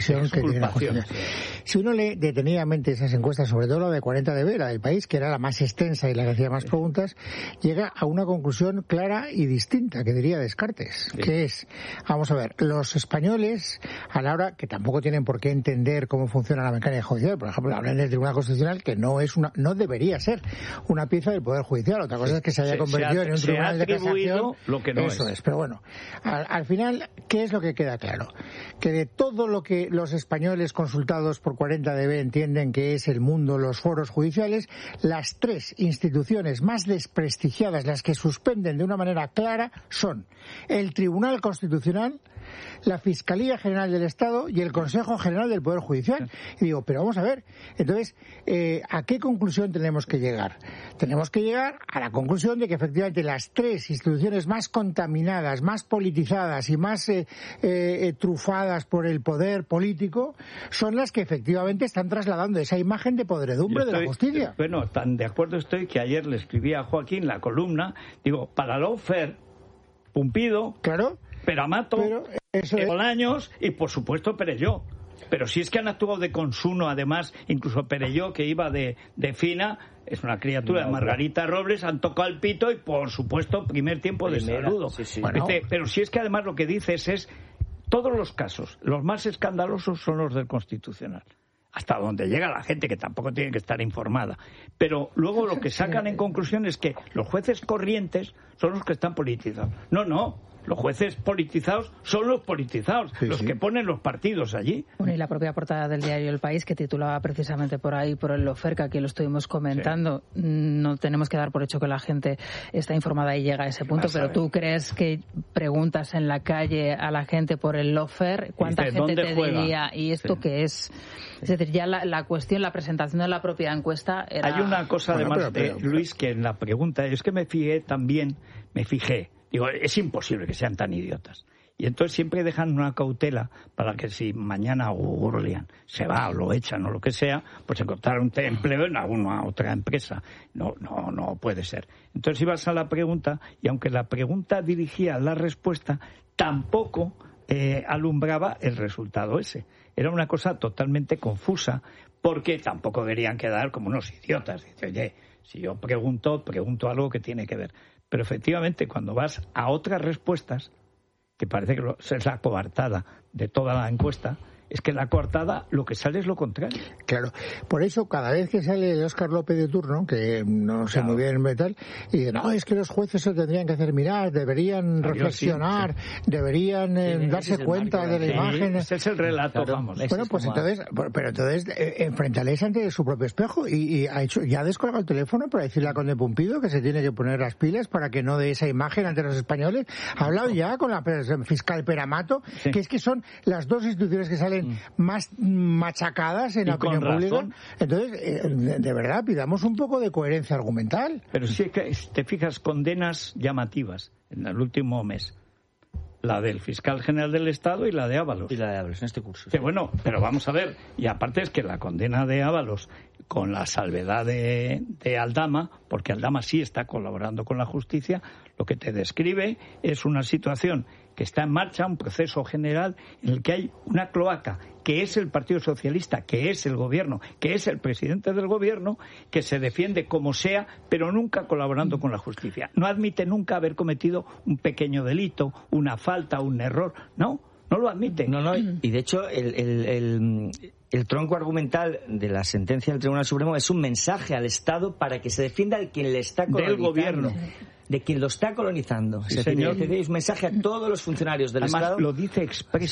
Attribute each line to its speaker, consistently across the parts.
Speaker 1: exculpación que tiene la Constitución. Si uno lee detenidamente esas encuestas, sobre todo la de 40DB, la del País, que era la más extensa y la que hacía más preguntas, llega a una conclusión clara y distinta, que diría Descartes, que es, vamos a ver, los españoles, a la hora que tampoco tienen por qué entender cómo funciona la mecánica judicial, por ejemplo, hablan del Tribunal Constitucional, que no debería ser una pieza del Poder Judicial. Otra cosa es que se haya convertido en un tribunal de casación.
Speaker 2: Lo que no
Speaker 1: eso es. Pero bueno, al final, ¿qué es lo que queda claro? Que de todo lo que los españoles consultados por 40DB entienden que es el mundo, los foros judiciales, las tres instituciones más desprestigiadas, las que suspenden de una manera clara, son el Tribunal Constitucional, la Fiscalía General del Estado y el Consejo General del Poder Judicial. Y digo, pero vamos a ver, entonces, ¿a qué conclusión tenemos que llegar? Tenemos que llegar a la conclusión de que efectivamente las tres instituciones más contaminadas, más politizadas y más trufadas por el poder político son las que efectivamente están trasladando esa imagen de podredumbre de la justicia.
Speaker 2: Bueno, tan de acuerdo estoy que ayer le escribí a Joaquín la columna, digo, para lawfare, Pumpido,
Speaker 1: claro,
Speaker 2: Peramato, Bolaños y por supuesto Perelló. Pero si es que han actuado de consuno, además, incluso Perelló, que iba de fina, es una criatura de Margarita Robles, han tocado el pito y por supuesto primer tiempo de saludo. Sí. Bueno. Pero si es que además lo que dices es, todos los casos, los más escandalosos son los del Constitucional. Hasta donde llega la gente, que tampoco tiene que estar informada. Pero luego lo que sacan en conclusión es que los jueces corrientes son los que están politizados. No. Los jueces politizados son los politizados, los que ponen los partidos allí.
Speaker 3: Bueno, y la propia portada del diario El País, que titulaba precisamente por ahí, por el lawfare, que aquí lo estuvimos comentando. Sí. No tenemos que dar por hecho que la gente está informada y llega a ese punto, pero ¿tú crees que preguntas en la calle a la gente por el lawfare? ¿Cuánta gente te diría? ¿Y esto qué es? Es decir, ya la cuestión, la presentación de la propia encuesta era...
Speaker 2: Hay una cosa además, Luis, que en la pregunta, es que me fijé, digo, es imposible que sean tan idiotas. Y entonces siempre dejan una cautela para que si mañana Gurlian se va o lo echan o lo que sea, pues encontrar un empleo en alguna otra empresa. No puede ser. Entonces ibas a la pregunta y aunque la pregunta dirigía la respuesta, tampoco alumbraba el resultado ese. Era una cosa totalmente confusa porque tampoco querían quedar como unos idiotas. Dice, oye, si yo pregunto algo que tiene que ver. Pero efectivamente, cuando vas a otras respuestas, que parece que es la coartada de toda la encuesta, es que la coartada lo que sale es lo contrario.
Speaker 1: Claro, por eso cada vez que sale el Óscar López de turno, que no sé muy bien metal, y dice, no, es que los jueces se tendrían que hacer mirar, deberían reflexionar, deberían darse cuenta de la imagen.
Speaker 2: Ese es el relato, claro, vamos.
Speaker 1: Bueno, pues entonces, enfrentales ante su propio espejo y ya ha descolgado el teléfono para decirle a Conde Pumpido que se tiene que poner las pilas para que no dé esa imagen ante los españoles. Ha hablado ya con la fiscal Peramato, que es que son las dos instituciones que salen más machacadas en la opinión pública. Entonces, de verdad, pidamos un poco de coherencia argumental.
Speaker 2: Pero sí que te fijas, condenas llamativas en el último mes. La del fiscal general del Estado y la de Ábalos.
Speaker 4: Y la de Ábalos en este curso.
Speaker 2: Sí, bueno, pero vamos a ver. Y aparte es que la condena de Ábalos, con la salvedad de Aldama, porque Aldama sí está colaborando con la justicia, lo que te describe es una situación que está en marcha, un proceso general en el que hay una cloaca, que es el Partido Socialista, que es el gobierno, que es el presidente del gobierno, que se defiende como sea, pero nunca colaborando con la justicia. No admite nunca haber cometido un pequeño delito, una falta, un error. No lo admite.
Speaker 4: No, y de hecho el tronco argumental de la sentencia del Tribunal Supremo es un mensaje al Estado para que se defienda de quien le está colonizando.
Speaker 2: Del gobierno.
Speaker 4: De quien lo está colonizando.
Speaker 2: Sí, señor.
Speaker 4: Es un mensaje a todos los funcionarios del Estado.
Speaker 2: Además, lo dice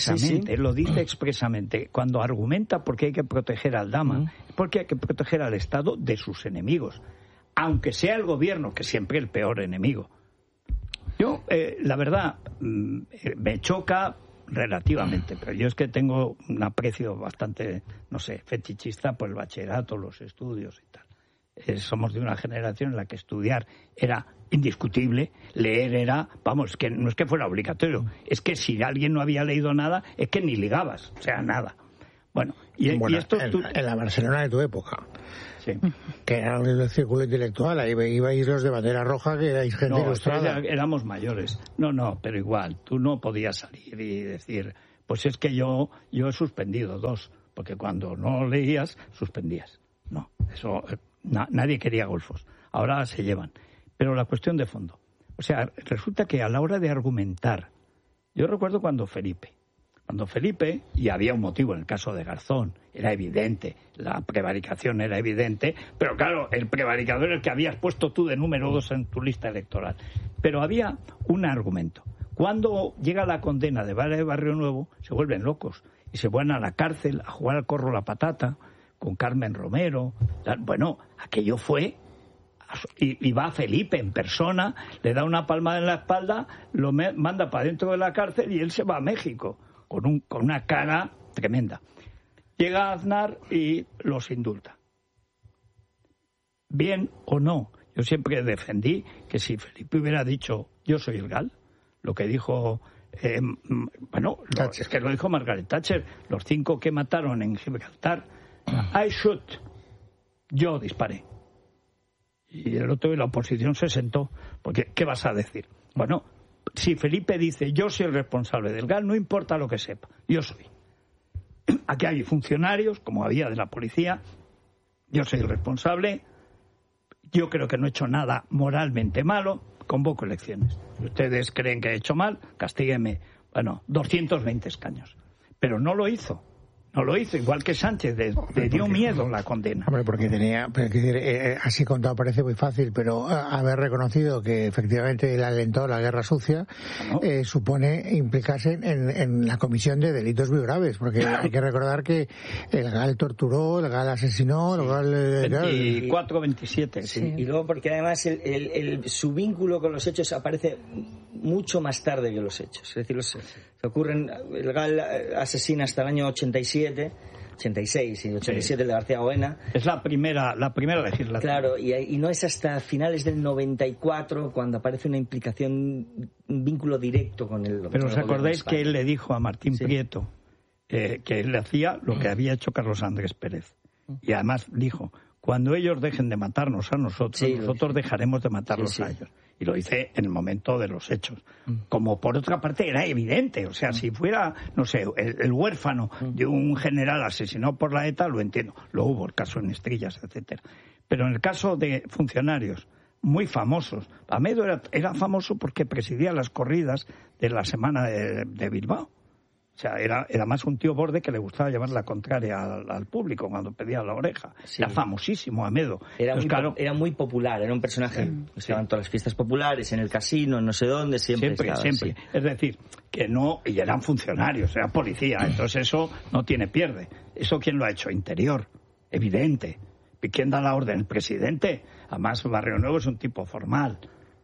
Speaker 2: expresamente. Cuando argumenta por qué hay que proteger al Aldama, porque hay que proteger al Estado de sus enemigos. Aunque sea el gobierno, que siempre es el peor enemigo. Yo, la verdad, me choca relativamente, pero yo es que tengo un aprecio bastante, fetichista por el bachillerato, los estudios y tal. Somos de una generación en la que estudiar era indiscutible, leer era, que no es que fuera obligatorio, es que si alguien no había leído nada, es que ni ligabas, o sea, nada. Bueno, y esto
Speaker 1: en la Barcelona de tu época.
Speaker 2: Sí.
Speaker 1: Que era el círculo intelectual, ahí ibais los de bandera roja, que erais gente ilustrada.
Speaker 2: Éramos mayores. No, pero igual, tú no podías salir y decir, Pues es que yo he suspendido 2, porque cuando no leías, suspendías. No, eso nadie quería golfos. Ahora se llevan. Pero la cuestión de fondo. O sea, resulta que a la hora de argumentar, yo recuerdo cuando Felipe, y había un motivo en el caso de Garzón, era evidente, la prevaricación era evidente, pero claro, el prevaricador es el que habías puesto tú de número 2 en tu lista electoral. Pero había un argumento. Cuando llega la condena de Barrio Nuevo, se vuelven locos y se van a la cárcel a jugar al corro la patata con Carmen Romero. Bueno, aquello fue... Y va Felipe en persona, le da una palmada en la espalda, lo manda para dentro de la cárcel y él se va a México con una cara tremenda. Llega Aznar y los indulta. Bien o no, yo siempre defendí que si Felipe hubiera dicho yo soy el GAL, lo que dijo es que lo dijo Margaret Thatcher, los 5 que mataron en Gibraltar, I shoot, yo disparé. Y el otro de la oposición se sentó, porque ¿qué vas a decir? Bueno, si Felipe dice yo soy el responsable del GAL, no importa lo que sepa, yo soy. Aquí hay funcionarios, como había de la policía, yo soy el responsable, yo creo que no he hecho nada moralmente malo, convoco elecciones. Si ustedes creen que he hecho mal, castíguenme, 220 escaños. Pero no lo hizo. No lo hizo, igual que Sánchez, le dio miedo la condena.
Speaker 1: Hombre, porque así contado parece muy fácil, pero haber reconocido que efectivamente él alentó la guerra sucia supone implicarse en la comisión de delitos muy graves, porque hay que recordar que el GAL torturó, el GAL asesinó, el GAL...
Speaker 2: 24, 27.
Speaker 4: Sí. Y luego porque además su vínculo con los hechos aparece mucho más tarde que los hechos. Es decir, el GAL asesina hasta el año 86 y 87 el de García Goena.
Speaker 2: Es la primera legislatura.
Speaker 4: Claro, y no es hasta finales del 94 cuando aparece una implicación, un vínculo directo con el...
Speaker 2: Pero ¿os acordáis que él le dijo a Martín Prieto que él le hacía lo que había hecho Carlos Andrés Pérez? Y además dijo, cuando ellos dejen de matarnos a nosotros, nosotros dejaremos de matarlos a ellos. Y lo hice en el momento de los hechos. Como por otra parte era evidente, o sea, si fuera, no sé, el huérfano de un general asesinado por la ETA, lo entiendo. Lo hubo, el caso en Estrillas, etcétera. Pero en el caso de funcionarios muy famosos, Amedo era famoso porque presidía las corridas de la semana de Bilbao. O sea, era más un tío borde que le gustaba llevar la contraria al público cuando pedía la oreja. Sí. Era famosísimo, Amedo.
Speaker 4: Era muy popular, era un personaje que se en todas las fiestas populares, en el casino, en no sé dónde, siempre.
Speaker 2: Sí. Es decir, que no, y eran funcionarios, era policía, entonces eso no tiene pierde. ¿Eso quién lo ha hecho? Interior, evidente. ¿Y quién da la orden? El presidente. Además, Barrio Nuevo es un tipo formal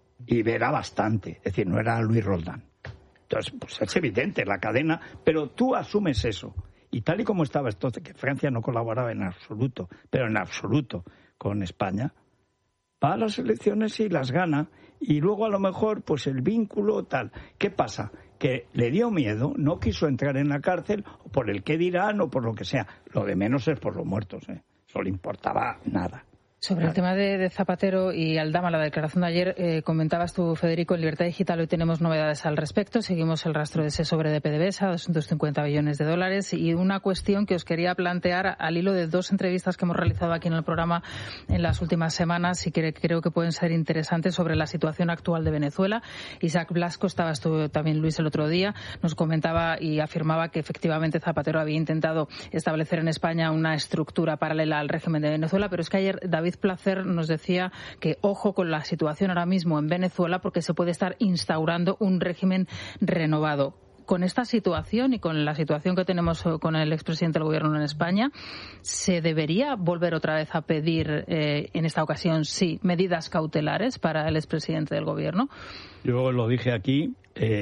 Speaker 2: y verá bastante, es decir, no era Luis Roldán. Entonces, pues es evidente, la cadena, pero tú asumes eso. Y tal y como estaba entonces, que Francia no colaboraba en absoluto, pero en absoluto con España, va a las elecciones y las gana, y luego a lo mejor, pues el vínculo tal. ¿Qué pasa? Que le dio miedo, no quiso entrar en la cárcel, o por el qué dirán, o por lo que sea. Lo de menos es por los muertos, Eso le importaba nada.
Speaker 3: Sobre el tema de Zapatero y Aldama, la declaración de ayer, comentabas tú, Federico, en Libertad Digital hoy tenemos novedades al respecto. Seguimos el rastro de ese sobre de PDVSA, 250 billones de dólares. Y una cuestión que os quería plantear al hilo de 2 entrevistas que hemos realizado aquí en el programa en las últimas semanas y que creo que pueden ser interesantes sobre la situación actual de Venezuela. Isaac Blasco, estabas tú también, Luis, el otro día, nos comentaba y afirmaba que efectivamente Zapatero había intentado establecer en España una estructura paralela al régimen de Venezuela, pero es que ayer David Placer nos decía que ojo con la situación ahora mismo en Venezuela porque se puede estar instaurando un régimen renovado. Con esta situación y con la situación que tenemos con el expresidente del Gobierno en España, ¿se debería volver otra vez a pedir, en esta ocasión, medidas cautelares para el expresidente del Gobierno?
Speaker 2: Yo lo dije aquí,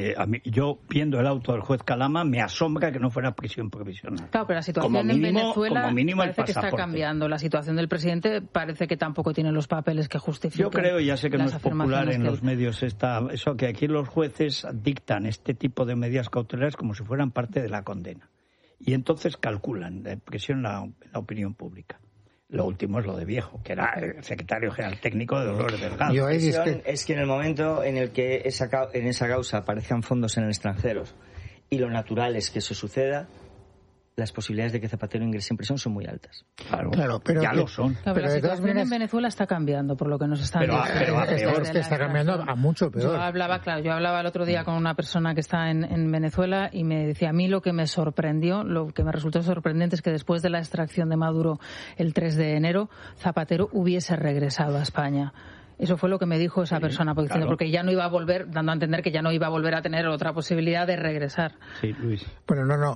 Speaker 2: yo viendo el auto del juez Calama me asombra que no fuera prisión provisional.
Speaker 3: Claro, pero la situación en Venezuela parece que está cambiando. La situación del presidente parece que tampoco tiene los papeles que justifican.
Speaker 2: Yo creo, ya sé que no es popular en los medios eso, que aquí los jueces dictan este tipo de medidas cautelares como si fueran parte de la condena. Y entonces calculan la presión en la opinión pública. Lo último es lo de Viejo, que era el secretario general técnico de Dolores Delgado.
Speaker 4: Es que en el momento en el que en esa causa aparecían fondos en el extranjero y lo natural es que eso suceda, las posibilidades de que Zapatero ingrese en prisión son muy altas.
Speaker 2: Claro, pero ya lo son.
Speaker 3: Claro, pero la situación en Venezuela está cambiando, por lo que nos están diciendo.
Speaker 2: Pero a peor.
Speaker 1: Está cambiando a mucho peor.
Speaker 3: Yo hablaba el otro día con una persona que está en Venezuela y me decía, a mí lo que me sorprendió, lo que me resultó sorprendente es que después de la extracción de Maduro el 3 de enero, Zapatero hubiese regresado a España. Eso fue lo que me dijo esa persona, porque ya no iba a volver, dando a entender que ya no iba a volver a tener otra posibilidad de regresar.
Speaker 2: Sí, Luis.
Speaker 1: Bueno,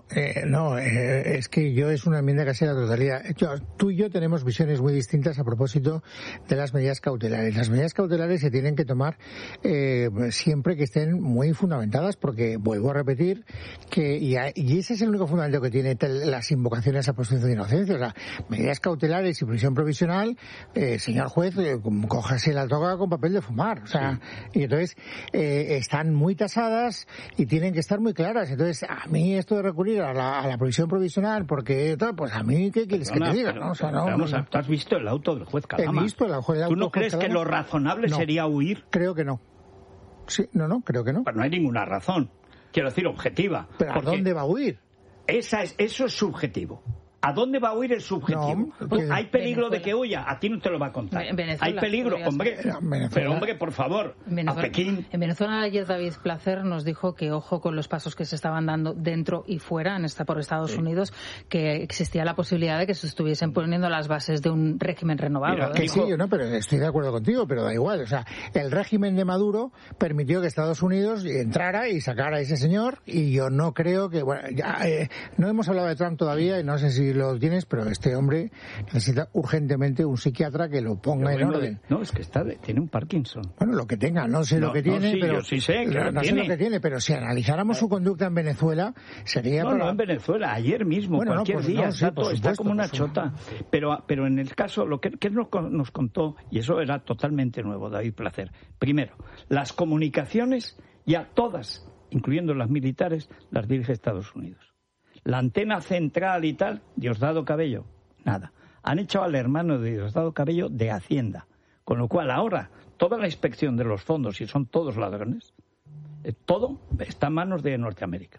Speaker 1: es que yo es una enmienda casi a la totalidad. Tú y yo tenemos visiones muy distintas a propósito de las medidas cautelares. Las medidas cautelares se tienen que tomar siempre que estén muy fundamentadas, porque vuelvo a repetir que y ese es el único fundamento que tiene las invocaciones a presunción de inocencia. O sea, medidas cautelares y prisión provisional, señor juez, cójase la toca con papel de fumar, o sea, y entonces están muy tasadas y tienen que estar muy claras. Entonces, a mí esto de recurrir a la prisión provisional, porque pues a mí, ¿qué quieres que te diga? ¿No? O sea,
Speaker 2: ¿tú has visto el auto del juez Calama?
Speaker 1: He visto el auto del juez
Speaker 2: ¿Tú no crees que lo razonable sería huir?
Speaker 1: Creo que no. Sí, creo que no.
Speaker 2: Pues no hay ninguna razón. Quiero decir, objetiva.
Speaker 1: ¿Pero a dónde va a huir?
Speaker 2: Eso es subjetivo. ¿A dónde va a huir el subjetivo? ¿Hay peligro de que huya? A ti no te lo va a contar. ¿Hay peligro? Hombre, pero hombre, por favor, a Pekín.
Speaker 3: En Venezuela ayer David Placer nos dijo que ojo con los pasos que se estaban dando dentro y fuera, por Estados Unidos, que existía la posibilidad de que se estuviesen poniendo las bases de un régimen renovado.
Speaker 1: Mira, que sí, pero estoy de acuerdo contigo, pero da igual. O sea, el régimen de Maduro permitió que Estados Unidos entrara y sacara a ese señor, y yo no creo que... Bueno, ya, no hemos hablado de Trump todavía, y no sé si lo tienes, pero este hombre necesita urgentemente un psiquiatra que lo ponga en orden.
Speaker 2: No, es que tiene un Parkinson.
Speaker 1: Bueno, lo que tenga, no sé lo que tiene,
Speaker 2: sí,
Speaker 1: pero
Speaker 2: yo sí sé que
Speaker 1: no sé lo que tiene, pero si analizáramos su conducta en Venezuela, sería...
Speaker 2: No, en Venezuela, ayer mismo, cualquier día, está como una chota. Pero en el caso, lo que nos contó, y eso era totalmente nuevo, David Placer. Primero, las comunicaciones, ya todas, incluyendo las militares, las dirige Estados Unidos. La antena central y tal, Diosdado Cabello, nada. Han echado al hermano de Diosdado Cabello de Hacienda. Con lo cual ahora, toda la inspección de los fondos, y son todos ladrones, todo está en manos de Norteamérica.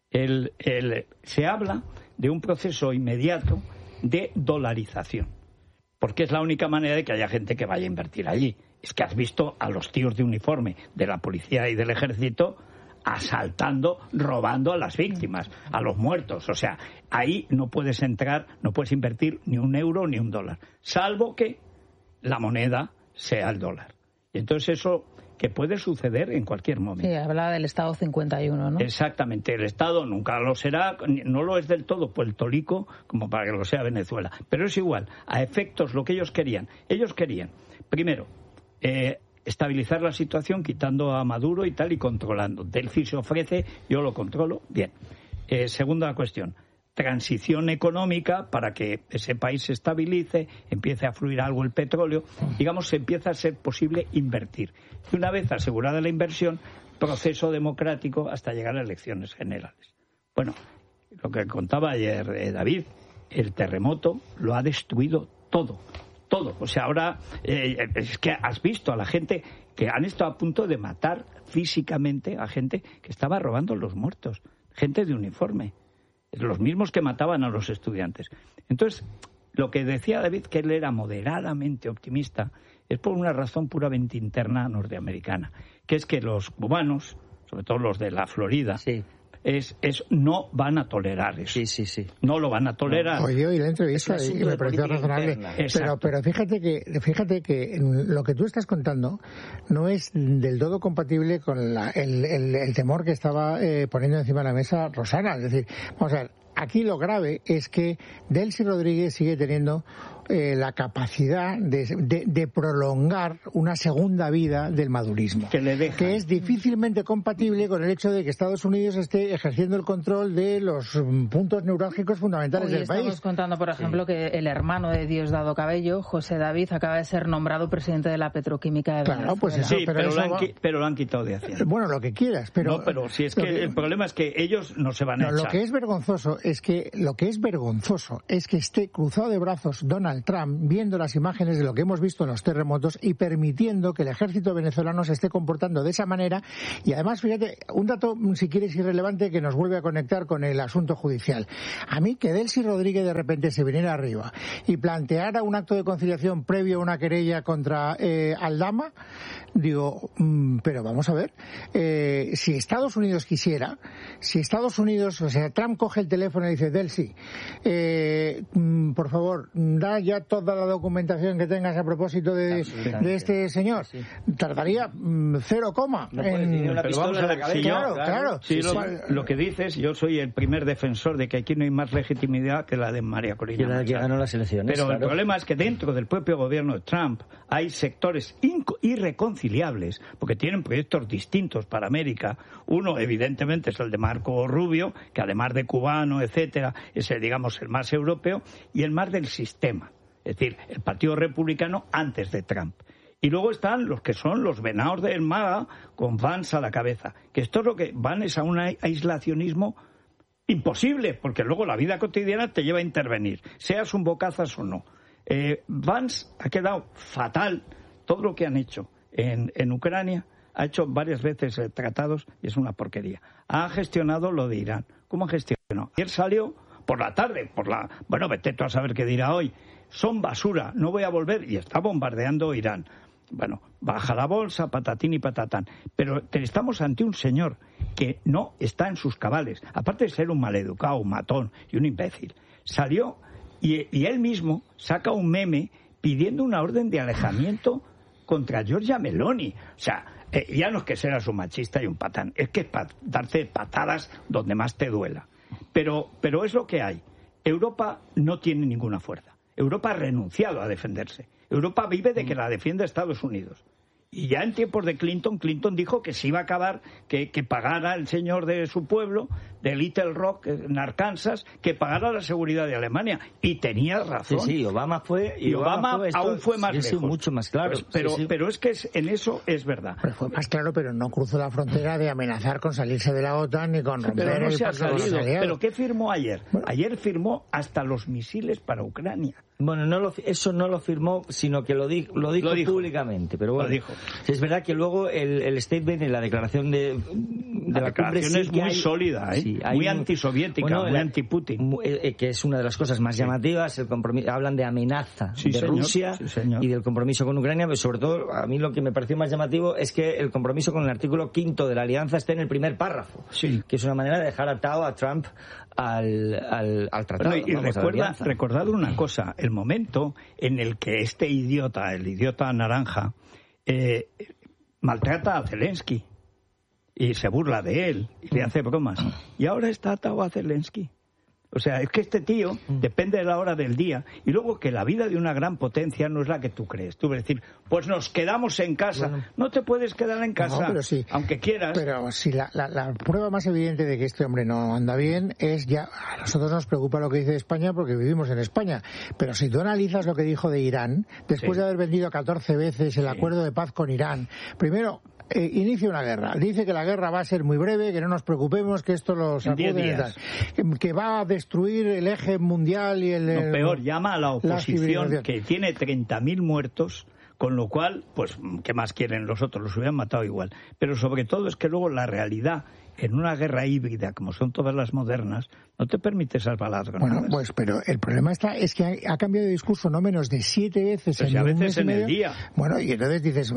Speaker 2: Se habla de un proceso inmediato de dolarización, porque es la única manera de que haya gente que vaya a invertir allí. Es que has visto a los tíos de uniforme de la policía y del ejército asaltando, robando a las víctimas, a los muertos. O sea, ahí no puedes entrar, no puedes invertir ni un euro ni un dólar, salvo que la moneda sea el dólar. Y entonces eso que puede suceder en cualquier momento.
Speaker 3: Sí, habla del Estado 51, ¿no?
Speaker 2: Exactamente, el Estado nunca lo será, no lo es del todo puertorico como para que lo sea Venezuela, pero es igual, a efectos lo que ellos querían. Ellos querían, primero, estabilizar la situación quitando a Maduro y tal y controlando. Delfi se ofrece, yo lo controlo, bien. Segunda cuestión, transición económica para que ese país se estabilice, empiece a fluir algo el petróleo, digamos, se empieza a ser posible invertir. Y una vez asegurada la inversión, proceso democrático hasta llegar a elecciones generales. Bueno, lo que contaba ayer David, el terremoto lo ha destruido todo. O sea, ahora es que has visto a la gente que han estado a punto de matar físicamente a gente que estaba robando los muertos, gente de uniforme, los mismos que mataban a los estudiantes. Entonces, lo que decía David, que él era moderadamente optimista, es por una razón puramente interna norteamericana, que es que los cubanos, sobre todo los de la Florida,
Speaker 4: sí,
Speaker 2: no van a tolerar eso.
Speaker 4: Sí.
Speaker 2: No lo van a tolerar.
Speaker 1: Oye, la entrevista y me pareció razonable. Pero fíjate que lo que tú estás contando no es del todo compatible con el temor que estaba poniendo encima de la mesa Rosana. Es decir, vamos a ver, aquí lo grave es que Delcy Rodríguez sigue teniendo la capacidad de prolongar una segunda vida del madurismo, que es difícilmente compatible con el hecho de que Estados Unidos esté ejerciendo el control de los puntos neurálgicos fundamentales del país.
Speaker 3: Estamos contando, por ejemplo, que el hermano de Diosdado Cabello, José David, acaba de ser nombrado presidente de la Petroquímica de Venezuela.
Speaker 1: Claro, pues eso,
Speaker 2: sí, pero lo han quitado de Hacienda.
Speaker 1: Bueno, lo que quieras, pero...
Speaker 2: No, pero si es que el problema es que ellos no se van a echar.
Speaker 1: Lo que es vergonzoso es que lo que es vergonzoso es que esté cruzado de brazos Donald Trump viendo las imágenes de lo que hemos visto en los terremotos y permitiendo que el ejército venezolano se esté comportando de esa manera. Y además, fíjate, un dato, si quieres, irrelevante, que nos vuelve a conectar con el asunto judicial. A mí, que Delcy Rodríguez de repente se viniera arriba y planteara un acto de conciliación previo a una querella contra Aldama, digo, pero vamos a ver, si Estados Unidos quisiera, o sea, Trump coge el teléfono y dice, Delcy, por favor, da ya toda la documentación que tengas a propósito de este señor. Sí. Tardaría 0,
Speaker 4: no en una pistola en la cabeza.
Speaker 1: Claro.
Speaker 2: Sí, lo que dices, yo soy el primer defensor de que aquí no hay más legitimidad que la de María Corina.
Speaker 4: Que ganó las elecciones.
Speaker 2: Pero el problema es que dentro del propio gobierno de Trump hay sectores irreconciliables, porque tienen proyectos distintos para América. Uno, evidentemente, es el de Marco Rubio, que además de cubano, etcétera, es el más europeo, y el más del sistema. Es decir, el Partido Republicano antes de Trump. Y luego están los que son los venados del MAGA con Vance a la cabeza. Que esto es lo que van es a un aislacionismo imposible, porque luego la vida cotidiana te lleva a intervenir, seas un bocazas o no. Vance ha quedado fatal. Todo lo que han hecho en Ucrania, ha hecho varias veces tratados y es una porquería. Ha gestionado lo de Irán. ¿Cómo ha gestionado? Ayer salió por la tarde, bueno, vete tú a saber qué dirá hoy. Son basura, no voy a volver, y está bombardeando Irán. Bueno, baja la bolsa, patatín y patatán. Pero estamos ante un señor que no está en sus cabales, aparte de ser un maleducado, un matón y un imbécil. Salió y él mismo saca un meme pidiendo una orden de alejamiento contra Giorgia Meloni. O sea, ya no es que seas un machista y un patán, es que es para darte patadas donde más te duela. Pero es lo que hay. Europa no tiene ninguna fuerza. Europa ha renunciado a defenderse. Europa vive de que la defiende Estados Unidos. Y ya en tiempos de Clinton dijo que se iba a acabar, que pagara el señor de su pueblo, de Little Rock, en Arkansas, que pagara la seguridad de Alemania. Y tenía razón.
Speaker 4: Sí, Obama fue...
Speaker 2: Y Obama aún fue más lejos.
Speaker 4: Mucho más claro.
Speaker 2: Pero es que en eso es verdad.
Speaker 1: Pero fue más claro, pero no cruzó la frontera de amenazar con salirse de la OTAN ni con romper
Speaker 2: pero no se ha salido.
Speaker 1: aliados.
Speaker 2: ¿Pero qué firmó ayer? Bueno. Ayer firmó hasta los misiles para Ucrania.
Speaker 4: Bueno, eso no lo firmó, sino que lo dijo públicamente. Pero bueno,
Speaker 2: lo dijo.
Speaker 4: Es verdad que luego el statement en la declaración de la cumbre
Speaker 2: es muy sólida,
Speaker 4: sí,
Speaker 2: muy antisoviética, muy anti-Putin.
Speaker 4: Que es una de las cosas más llamativas. El compromiso, hablan de amenaza de Rusia y del compromiso con Ucrania, pero sobre todo a mí lo que me pareció más llamativo es que el compromiso con el artículo 5 de la alianza esté en el primer párrafo, que es una manera de dejar atado a Trump al tratado.
Speaker 2: Bueno, y recordad una cosa, el momento en el que este idiota, el idiota naranja, maltrata a Zelensky y se burla de él y le hace bromas, y ahora está atado a Zelensky. O sea, es que este tío depende de la hora del día, y luego que la vida de una gran potencia no es la que tú crees. Tú vas a decir, pues nos quedamos en casa. Bueno, no te puedes quedar en casa,
Speaker 1: pero sí,
Speaker 2: aunque quieras.
Speaker 1: Pero si la prueba más evidente de que este hombre no anda bien es ya, a nosotros nos preocupa lo que dice España porque vivimos en España, pero si tú analizas lo que dijo de Irán, después de haber vendido 14 veces el acuerdo de paz con Irán, primero... inicia una guerra. Dice que la guerra va a ser muy breve, que no nos preocupemos, que esto lo sacuden, que va a destruir el eje mundial y
Speaker 2: lo peor, llama a la oposición que tiene 30.000 muertos, con lo cual, pues, ¿qué más quieren los otros? Los hubieran matado igual. Pero sobre todo es que luego la realidad en una guerra híbrida, como son todas las modernas, no te permite salvar las granadas.
Speaker 1: Bueno, pues, pero el problema es que ha cambiado de discurso no menos de 7 veces
Speaker 2: pues
Speaker 1: en
Speaker 2: a veces
Speaker 1: un mes
Speaker 2: en
Speaker 1: y medio.
Speaker 2: El día.
Speaker 1: Bueno, y entonces dices...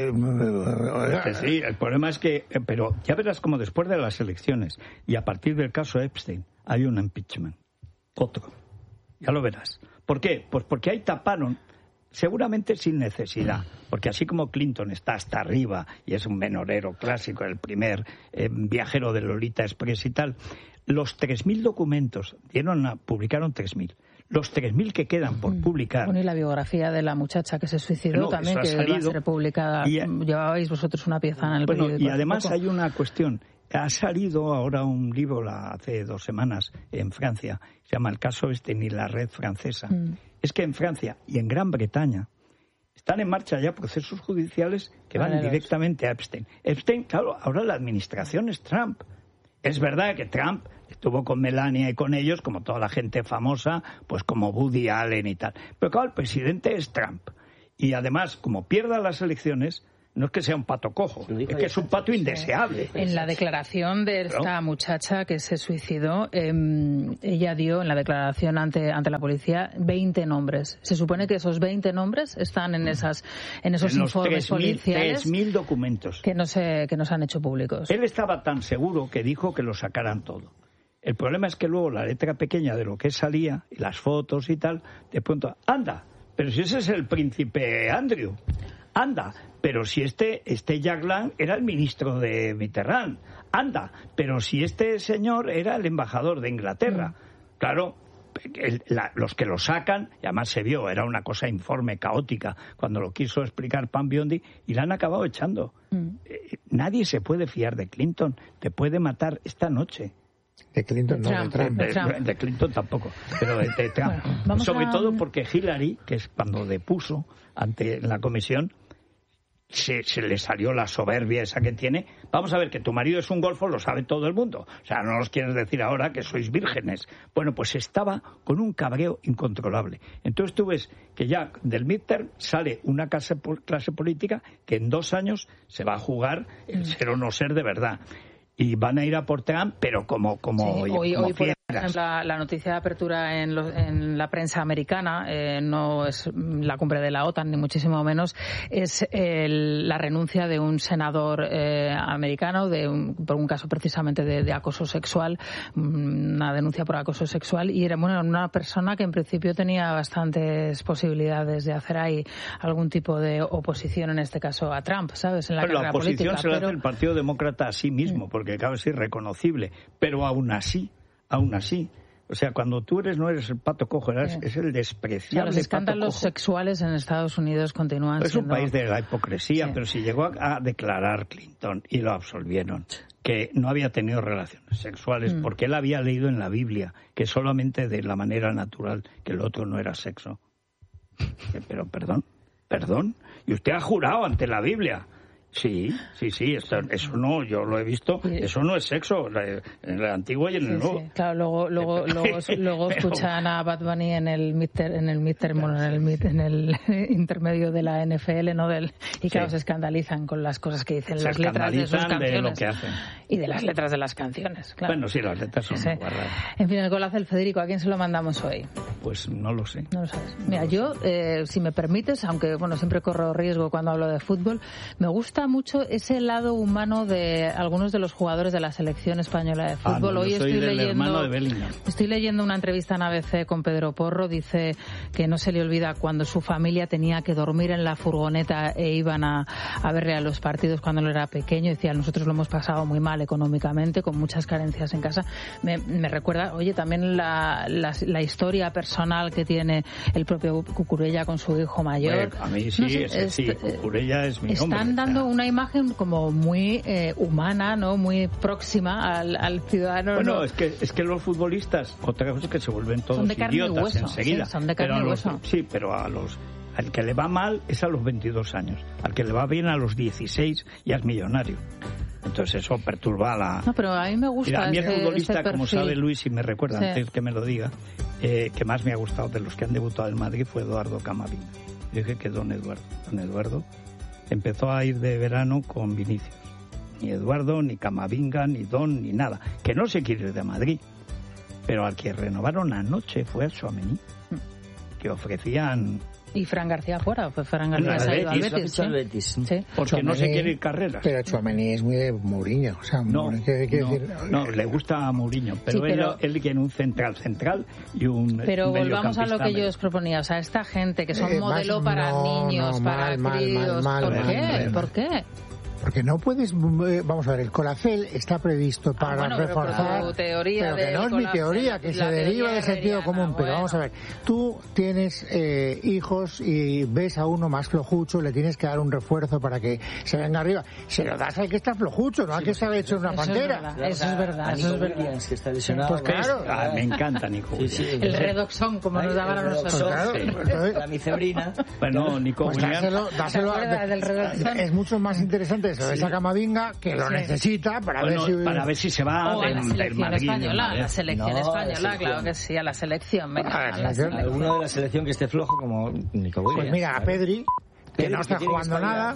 Speaker 2: sí, el problema es que... Pero ya verás como después de las elecciones, y a partir del caso Epstein, hay un impeachment. Otro. Ya lo verás. ¿Por qué? Pues porque ahí taparon, seguramente sin necesidad, porque así como Clinton está hasta arriba y es un menorero clásico, el primer viajero de Lolita Express y tal, los 3.000 documentos, publicaron 3.000. Los 3.000 que quedan por publicar...
Speaker 3: Bueno, y la biografía de la muchacha que se suicidó también, que va a ser publicada. Llevabais vosotros una pieza en el periódico.
Speaker 2: Y además hay una cuestión. Ha salido ahora un libro hace 2 semanas en Francia, se llama El caso Epstein y la red francesa. Es que en Francia y en Gran Bretaña están en marcha ya procesos judiciales que van directamente a Epstein. Epstein, claro, ahora la administración es Trump. Es verdad que Trump Estuvo con Melania y con ellos, como toda la gente famosa, pues como Woody Allen y tal. Pero claro, el presidente es Trump. Y además, como pierda las elecciones, no es que sea un pato cojo, es que es un pato indeseable.
Speaker 3: En la declaración de esta muchacha que se suicidó, ella dio en la declaración ante la policía 20 nombres. Se supone que esos 20 nombres están en esos informes policiales. 3.000
Speaker 2: documentos.
Speaker 3: Que no se han hecho públicos.
Speaker 2: Él estaba tan seguro que dijo que lo sacaran todo. El problema es que luego la letra pequeña de lo que salía, y las fotos y tal, de pronto, anda, pero si ese es el príncipe Andrew. Anda, pero si este Jack Lang era el ministro de Mitterrand. Anda, pero si este señor era el embajador de Inglaterra. Claro, los que lo sacan, y además se vio, era una cosa informe, caótica, cuando lo quiso explicar Pam Biondi, y la han acabado echando. Nadie se puede fiar de Clinton, te puede matar esta noche.
Speaker 1: De Clinton, no, de Trump.
Speaker 2: De Clinton tampoco, pero de Trump. Bueno, sobre todo porque Hillary, que es cuando depuso ante la comisión, se le salió la soberbia esa que tiene. Vamos a ver, que tu marido es un golfo, lo sabe todo el mundo. O sea, no nos quieres decir ahora que sois vírgenes. Bueno, pues estaba con un cabreo incontrolable. Entonces tú ves que ya del midterm sale una clase política que en 2 años se va a jugar el ser o no ser de verdad. Y van a ir a por Trump, pero como
Speaker 3: hoy por ejemplo, la noticia de apertura en la prensa americana no es la cumbre de la OTAN, ni muchísimo menos, es la renuncia de un senador americano por un caso precisamente de acoso sexual, una denuncia por acoso sexual, y era una persona que en principio tenía bastantes posibilidades de hacer ahí algún tipo de oposición, en este caso a Trump, ¿sabes? En la carrera política.
Speaker 2: La oposición se la hace el Partido Demócrata a sí mismo, porque claro, es irreconocible, pero aún así, o sea, cuando tú no eres el pato cojo, es el despreciable.
Speaker 3: Los escándalos sexuales en Estados Unidos continúan
Speaker 2: siendo... Es un país de la hipocresía,
Speaker 3: sí.
Speaker 2: Pero si llegó a declarar Clinton y lo absolvieron, que no había tenido relaciones sexuales, porque él había leído en la Biblia que solamente de la manera natural, que el otro no era sexo. Pero perdón, y usted ha jurado ante la Biblia. Sí, eso no, yo lo he visto, eso no es sexo, en el antiguo y en el nuevo.
Speaker 3: Sí. Claro, luego escuchan a Bad Bunny en el intermedio de la NFL, ¿no? Y claro, se escandalizan con las cosas que dicen, las letras de sus canciones.
Speaker 2: De lo que hacen.
Speaker 3: Y de las letras de las canciones, claro.
Speaker 2: Bueno, sí, las letras son guarradas.
Speaker 3: En fin, el golazo del Federico, ¿a quién se lo mandamos hoy?
Speaker 2: Pues no lo sé.
Speaker 3: No lo sabes. Mira, yo, si me permites, aunque siempre corro riesgo cuando hablo de fútbol, me gusta mucho ese lado humano de algunos de los jugadores de la selección española de fútbol.
Speaker 2: Hoy
Speaker 3: estoy leyendo una entrevista en ABC con Pedro Porro. Dice que no se le olvida cuando su familia tenía que dormir en la furgoneta e iban a verle a los partidos cuando él era pequeño. Decía, nosotros lo hemos pasado muy mal económicamente, con muchas carencias en casa. Me recuerda, también la historia personal que tiene el propio Cucurella con su hijo mayor.
Speaker 2: A mí sí, Cucurella es mi hombre.
Speaker 3: Están dando una imagen como muy humana, ¿no? Muy próxima al ciudadano.
Speaker 2: Bueno, ¿no? es que los futbolistas, otra cosa es que se vuelven todos idiotas enseguida.
Speaker 3: Sí, son de carne y hueso.
Speaker 2: Sí, pero al que le va mal es a los 22 años. Al que le va bien a los 16 ya es millonario. Entonces eso perturba la...
Speaker 3: No, pero a mí me gusta.
Speaker 2: Mira, a mí el futbolista, como sabe Luis, y me recuerda antes que me lo diga, que más me ha gustado de los que han debutado en Madrid fue Eduardo Camavinga. Yo dije que don Eduardo empezó a ir de verano con Vinicius. Ni Eduardo, ni Camavinga, ni Don, ni nada. Que no se quiere ir de Madrid. Pero al que renovaron anoche fue a Tchouaméni, que ofrecían...
Speaker 3: Y Fran García fuera, Fran García se ha ido al Betis.
Speaker 4: Sí.
Speaker 2: Porque
Speaker 1: Tchouaméni,
Speaker 2: no se quiere ir carreras.
Speaker 1: Pero Tchouaméni es muy de Mourinho. O sea,
Speaker 2: no, le gusta a Mourinho, pero él tiene un central y un
Speaker 3: Pero volvamos a lo que yo os proponía, o sea, esta gente que son modelo para niños, para críos, ¿por qué?
Speaker 1: Porque no puedes... Vamos a ver, el Colacel está previsto para reforzar...
Speaker 3: Pero tu teoría
Speaker 1: que no es mi teoría, que se deriva del sentido común. Pero vamos a ver, tú tienes hijos y ves a uno más flojucho, le tienes que dar un refuerzo para que se venga arriba. Se lo das al que está flojucho, no al que está hecho una pantera.
Speaker 3: Eso es verdad.
Speaker 4: Que está lesionado.
Speaker 1: Pues claro.
Speaker 2: Me encanta Nico Williams.
Speaker 3: El Redoxon, como nos daban a nosotros.
Speaker 4: La micebrina.
Speaker 2: Bueno, Nico
Speaker 1: pues
Speaker 2: Williams...
Speaker 1: dáselo, es mucho más interesante se lo des a Camavinga, que lo necesita para
Speaker 2: ver si se va
Speaker 3: a la selección española. La selección española, claro que sí, a la selección.
Speaker 4: Alguno de la selección que esté flojo, como Nico Williams.
Speaker 1: Pues mira, a Pedri, que no está jugando nada.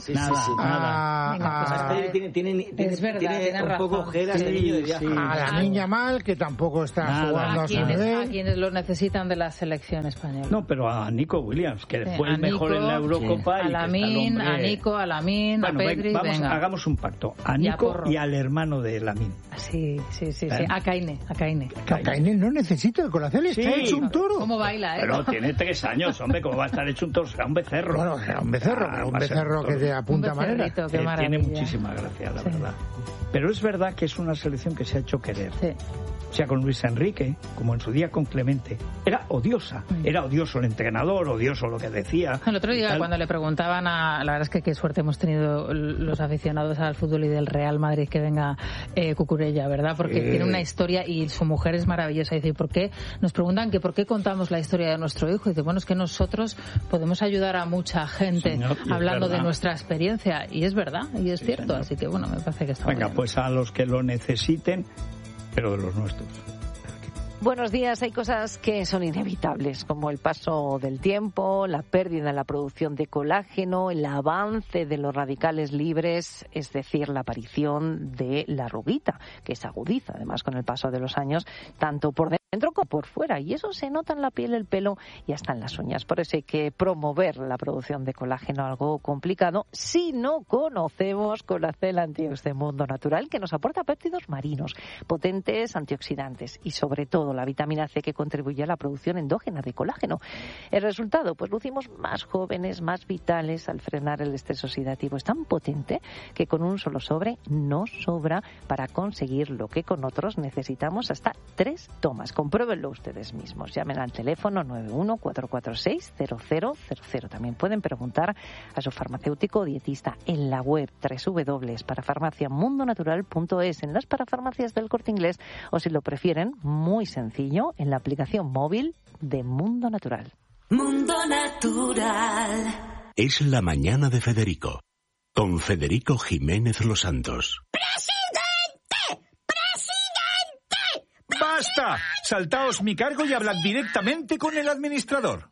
Speaker 4: Nada. Tiene un poco ojeras de niño de viaje.
Speaker 1: A la niña mal, que tampoco está jugando a su nivel.
Speaker 3: A quienes lo necesitan de la selección española.
Speaker 2: No, pero a Nico Williams, que fue el mejor en la Eurocopa.
Speaker 3: A Lamine, a Nico, a Lamine, a Pedri.
Speaker 2: Hagamos un pacto. A Nico y al hermano de Lamine.
Speaker 3: Sí. A Caine.
Speaker 1: A Caine no necesita el Colacel, está hecho un toro.
Speaker 3: ¿Cómo baila,
Speaker 2: Pero tiene 3 años, hombre, ¿cómo va a estar hecho un toro? Será un becerro.
Speaker 1: Bueno, será un becerro. Pero un becerro que te apunta manera.
Speaker 2: Tiene muchísima gracia, la verdad. Pero es verdad que es una selección que se ha hecho querer. Sí. O sea, con Luis Enrique, como en su día con Clemente, era odiosa. Era odioso el entrenador, odioso lo que decía.
Speaker 3: El otro día, cuando le preguntaban la verdad es que qué suerte hemos tenido los aficionados al fútbol y del Real Madrid que venga Cucurella, ¿verdad? Porque tiene una historia y su mujer es maravillosa. Y dice, ¿por qué? Nos preguntan que por qué contamos la historia de nuestro hijo. Y dice, bueno, es que nosotros podemos ayudar a mucha gente hablando de nuestra experiencia. Y es verdad, y es cierto. Señor. Así que, bueno, me parece que está muy bien.
Speaker 2: Pues a los que lo necesiten, pero de los nuestros.
Speaker 5: Buenos días. Hay cosas que son inevitables, como el paso del tiempo, la pérdida en la producción de colágeno, el avance de los radicales libres, es decir, la aparición de la arruguita, que se agudiza además con el paso de los años, tanto por dentro como por fuera. Y eso se nota en la piel, el pelo y hasta en las uñas. Por eso hay que promover la producción de colágeno, algo complicado, si no conocemos Colacel Antiox de Mundo Natural, que nos aporta péptidos marinos, potentes antioxidantes y sobre todo la vitamina C, que contribuye a la producción endógena de colágeno. El resultado, pues lucimos más jóvenes, más vitales al frenar el estrés oxidativo. Es tan potente que con un solo sobre no sobra para conseguir lo que con otros necesitamos hasta 3 tomas. Compruébenlo ustedes mismos. Llamen al teléfono 91-446-0000. También pueden preguntar a su farmacéutico o dietista en la web www.parafarmaciamundonatural.es, en las parafarmacias del Corte Inglés, o si lo prefieren, muy sencillo, en la aplicación móvil de Mundo Natural.
Speaker 6: Mundo Natural.
Speaker 7: Es la mañana de Federico, con Federico Jiménez Los Santos.
Speaker 6: ¡Presidente!
Speaker 8: ¡Basta! Saltaos mi cargo y hablad directamente con el administrador.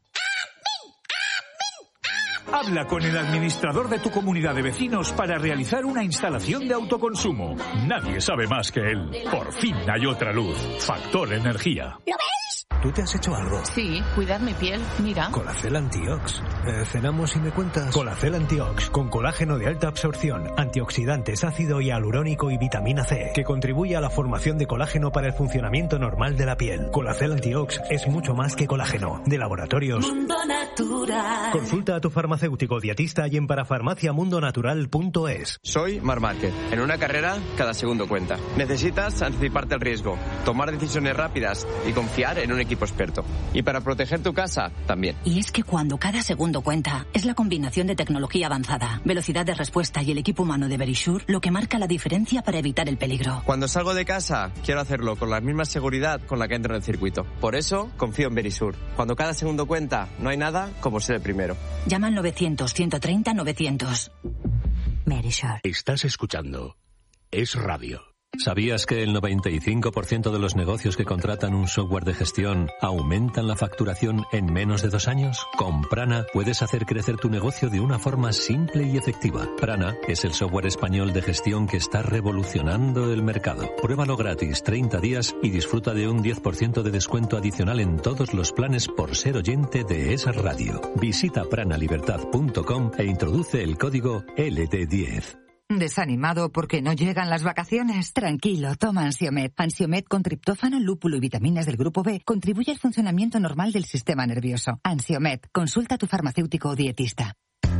Speaker 8: Habla con el administrador de tu comunidad de vecinos para realizar una instalación de autoconsumo. Nadie sabe más que él. Por fin hay otra luz. Factor Energía.
Speaker 6: ¿Lo veis?
Speaker 9: ¿Tú te has hecho algo?
Speaker 10: Sí, cuidar mi piel, mira.
Speaker 9: Colacel Antiox. ¿Cenamos y me cuentas? Colacel Antiox, con colágeno de alta absorción, antioxidantes, ácido hialurónico y vitamina C, que contribuye a la formación de colágeno para el funcionamiento normal de la piel. Colacel Antiox es mucho más que colágeno. De laboratorios
Speaker 6: Mundo Natural.
Speaker 9: Consulta a tu farmacéutico dietista y en parafarmaciamundonatural.es.
Speaker 11: Soy Marc Márquez. En una carrera, cada segundo cuenta. Necesitas anticiparte al riesgo, tomar decisiones rápidas y confiar en un equipo experto. Y para proteger tu casa, también.
Speaker 12: Y es que cuando cada segundo cuenta, es la combinación de tecnología avanzada, velocidad de respuesta y el equipo humano de Verisure lo que marca la diferencia para evitar el peligro.
Speaker 11: Cuando salgo de casa, quiero hacerlo con la misma seguridad con la que entro en el circuito. Por eso, confío en Verisure. Cuando cada segundo cuenta, no hay nada como ser el primero.
Speaker 12: Llama al 900-130-900. Verisure.
Speaker 7: Estás escuchando Es Radio.
Speaker 13: ¿Sabías que el 95% de los negocios que contratan un software de gestión aumentan la facturación en menos de 2 años? Con Prana puedes hacer crecer tu negocio de una forma simple y efectiva. Prana es el software español de gestión que está revolucionando el mercado. Pruébalo gratis 30 días y disfruta de un 10% de descuento adicional en todos los planes por ser oyente de Es Radio. Visita pranalibertad.com e introduce el código LD10.
Speaker 14: ¿Desanimado porque no llegan las vacaciones? Tranquilo, toma Ansiomed. Ansiomed con triptófano, lúpulo y vitaminas del grupo B contribuye al funcionamiento normal del sistema nervioso. Ansiomed, consulta a tu farmacéutico o dietista.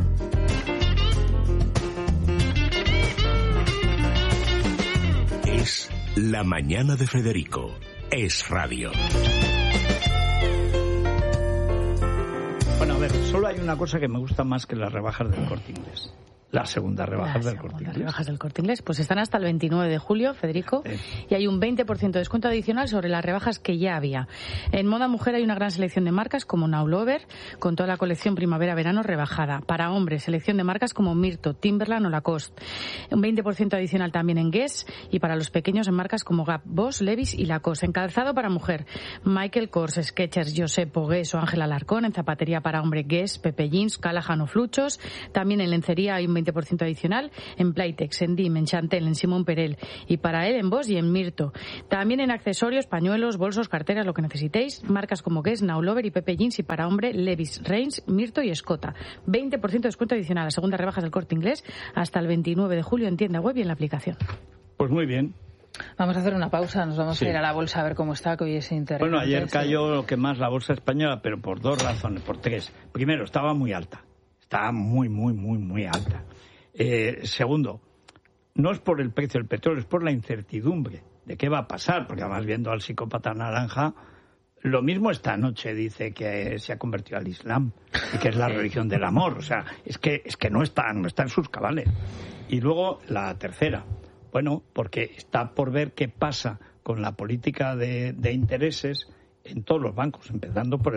Speaker 7: Es la mañana de Federico. Es Radio.
Speaker 2: Bueno, a ver, solo hay una cosa que me gusta más que las rebajas del Corte Inglés. Las segundas rebajas del Corte Inglés.
Speaker 15: Las rebajas del Corte Inglés. Pues están hasta el 29 de julio, Federico, y hay un 20% de descuento adicional sobre las rebajas que ya había. En moda mujer hay una gran selección de marcas como Now Lover, con toda la colección primavera-verano rebajada. Para hombres, selección de marcas como Myrto, Timberland o Lacoste. Un 20% adicional también en Guess, y para los pequeños en marcas como Gap, Boss, Levi's y Lacoste. En calzado para mujer, Michael Kors, Skechers, Josep, Guess o Ángela Alarcón. En zapatería para hombre, Guess, Pepe Jeans, Callahan o Fluchos. También en lencería hay un 20% adicional en Playtex, en Dim, en Chantel, en Simón Perel, y para él en Boss y en Myrto. También en accesorios, pañuelos, bolsos, carteras, lo que necesitéis, marcas como Guess, Now Lover y Pepe Jeans, y para hombre Levi's, Reigns, Myrto y Escota. 20% de descuento adicional a las segundas rebajas del Corte Inglés hasta el 29 de julio en tienda web y en la aplicación.
Speaker 2: Pues muy bien.
Speaker 3: Vamos a hacer una pausa, nos vamos a ir a la bolsa a ver cómo está, que hoy es interesante.
Speaker 2: Bueno, ayer cayó lo que más la bolsa española, pero por dos razones, por tres. Primero, estaba muy alta. Estaba muy alta. Segundo, no es por el precio del petróleo, es por la incertidumbre de qué va a pasar, porque además viendo al psicópata naranja, lo mismo esta noche dice que se ha convertido al Islam y que es la religión del amor. O sea, es que no está en sus cabales. Y luego la tercera, bueno, porque está por ver qué pasa con la política de intereses en todos los bancos, empezando por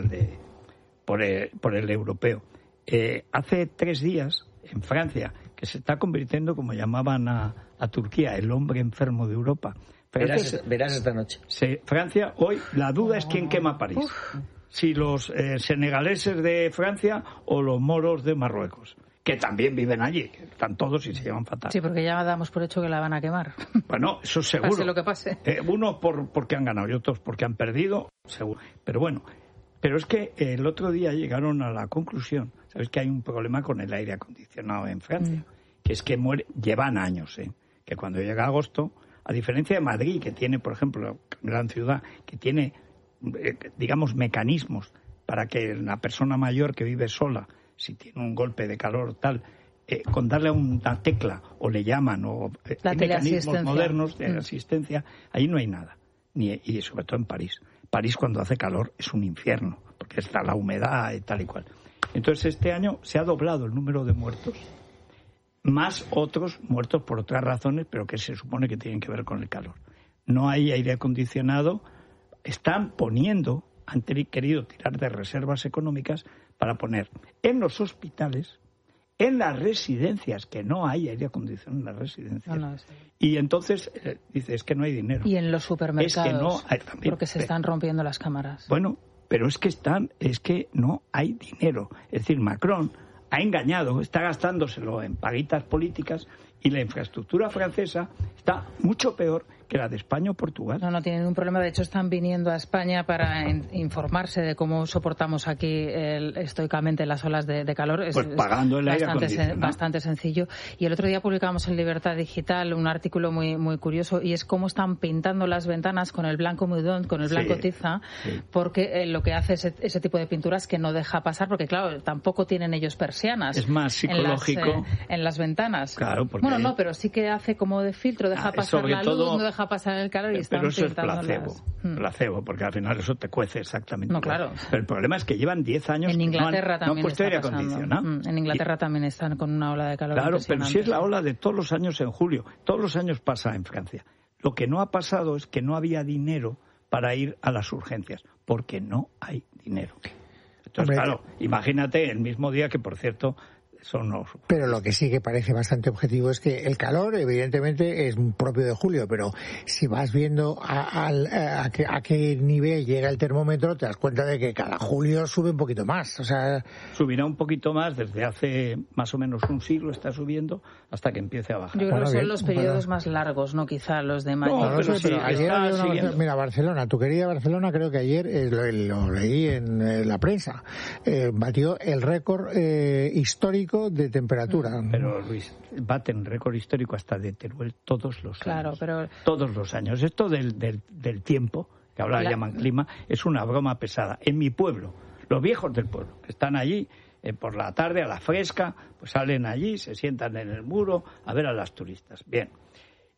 Speaker 2: el europeo. Hace 3 días, en Francia, que se está convirtiendo, como llamaban a Turquía, el hombre enfermo de Europa.
Speaker 4: Verás esta noche.
Speaker 2: Francia, hoy, la duda es quién quema París. Si los senegaleses de Francia o los moros de Marruecos, que también viven allí, que están todos y se llevan fatal.
Speaker 3: Sí, porque ya damos por hecho que la van a quemar.
Speaker 2: Bueno, eso seguro.
Speaker 3: Pase lo que pase.
Speaker 2: Unos porque han ganado y otros porque han perdido, seguro. Pero bueno, pero es que el otro día llegaron a la conclusión, ¿sabes? Que hay un problema con el aire acondicionado en Francia, que es que llevan años, que cuando llega agosto, a diferencia de Madrid, que tiene, por ejemplo, gran ciudad, que tiene, digamos, mecanismos para que una persona mayor que vive sola, si tiene un golpe de calor tal, con darle una tecla o le llaman, o hay mecanismos modernos de asistencia, ahí no hay nada. Y sobre todo en París. París cuando hace calor es un infierno, porque está la humedad y tal y cual. Entonces este año se ha doblado el número de muertos, más otros muertos por otras razones, pero que se supone que tienen que ver con el calor. No hay aire acondicionado, han querido tirar de reservas económicas para poner en los hospitales, en las residencias, que no hay aire acondicionado en las residencias. Y entonces dice, es que no hay dinero.
Speaker 3: Y en los supermercados,
Speaker 2: es que no hay, también,
Speaker 3: porque se están rompiendo las cámaras.
Speaker 2: Bueno, pero es que no hay dinero. Es decir, Macron ha engañado, está gastándoselo en paguitas políticas, y la infraestructura francesa está mucho peor que la de España o Portugal.
Speaker 3: No tienen ningún problema. De hecho, están viniendo a España para informarse de cómo soportamos aquí estoicamente las olas de calor.
Speaker 2: Pues pagando el aire acondicionado.
Speaker 3: Bastante sencillo. Y el otro día publicamos en Libertad Digital un artículo muy curioso, y es cómo están pintando las ventanas con el blanco Meudon, con el blanco tiza, porque lo que hace ese tipo de pinturas que no deja pasar, porque claro, tampoco tienen ellos persianas.
Speaker 2: Es más psicológico.
Speaker 3: En las ventanas.
Speaker 2: Claro, porque...
Speaker 3: Bueno, pero sí que hace como de filtro, deja pasar la luz, no deja pasar el calor, y están pintando.
Speaker 2: Pero eso es placebo, porque al final eso te cuece exactamente.
Speaker 3: No, claro.
Speaker 2: Pero el problema es que llevan 10 años
Speaker 3: en Inglaterra
Speaker 2: no han puesto aire acondicionado.
Speaker 3: En Inglaterra también están con una ola de calor.
Speaker 2: Claro, pero si es la ola de todos los años en julio, todos los años pasa en Francia. Lo que no ha pasado es que no había dinero para ir a las urgencias, porque no hay dinero. Entonces, claro, imagínate el mismo día que, por cierto,
Speaker 1: Pero lo que sí que parece bastante objetivo es que el calor, evidentemente, es propio de julio, pero si vas viendo a qué nivel llega el termómetro, te das cuenta de que cada julio sube un poquito más. O sea,
Speaker 2: subirá un poquito más desde hace más o menos un siglo, está subiendo hasta que empiece a bajar.
Speaker 3: Yo creo que son los periodos más largos, no quizá los de mayo.
Speaker 1: No, pero ayer mira, Barcelona, tu querida Barcelona, creo que ayer, lo leí en la prensa, batió el récord histórico de temperatura.
Speaker 2: Pero Luis, baten récord histórico hasta de Teruel todos los años.
Speaker 3: Pero...
Speaker 2: todos los años. Esto del tiempo, que ahora llaman clima, es una broma pesada. En mi pueblo, los viejos del pueblo, que están allí por la tarde a la fresca, pues salen allí, se sientan en el muro a ver a las turistas. Bien.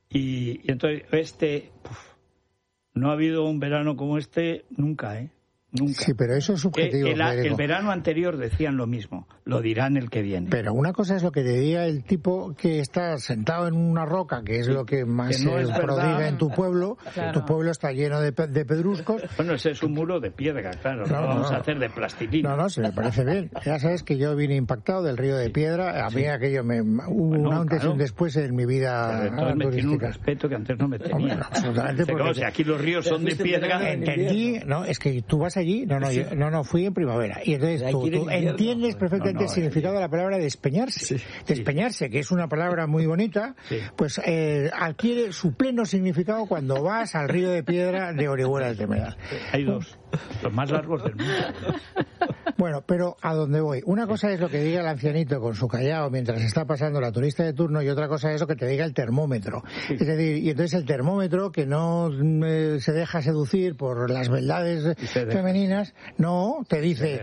Speaker 2: Y entonces no ha habido un verano como este nunca, Nunca.
Speaker 1: Sí, pero eso es subjetivo.
Speaker 2: El verano anterior decían lo mismo, lo dirán el que viene.
Speaker 1: Pero una cosa es lo que te diga el tipo que está sentado en una roca, que es lo que más se prodiga en tu pueblo. Claro. Tu pueblo está lleno de pedruscos.
Speaker 2: Bueno, ese es un muro de piedra, claro. No lo vamos a hacer de plastilina.
Speaker 1: No, se me parece bien. Ya sabes que yo vine impactado del río de piedra. A mí aquello hubo un antes y un después en mi vida
Speaker 2: turística. Me tiene un respeto que antes no me tenía.
Speaker 1: Bueno, absolutamente.
Speaker 2: Porque si aquí los ríos son de piedra.
Speaker 1: Entendí, no, es que tú vas allí. No, fui en primavera. Y entonces tú entiendes perfectamente el significado de la palabra despeñarse. Despeñarse, que es una palabra muy bonita, pues adquiere su pleno significado cuando vas al río de piedra de Orihuela del Tremedal.
Speaker 2: Hay dos, los más largos del mundo.
Speaker 1: Bueno, pero a dónde voy. Una cosa es lo que diga el ancianito con su callao mientras está pasando la turista de turno y otra cosa es lo que te diga el termómetro. Es decir, y entonces el termómetro que no se deja seducir por las beldades femeninas, no, te dice,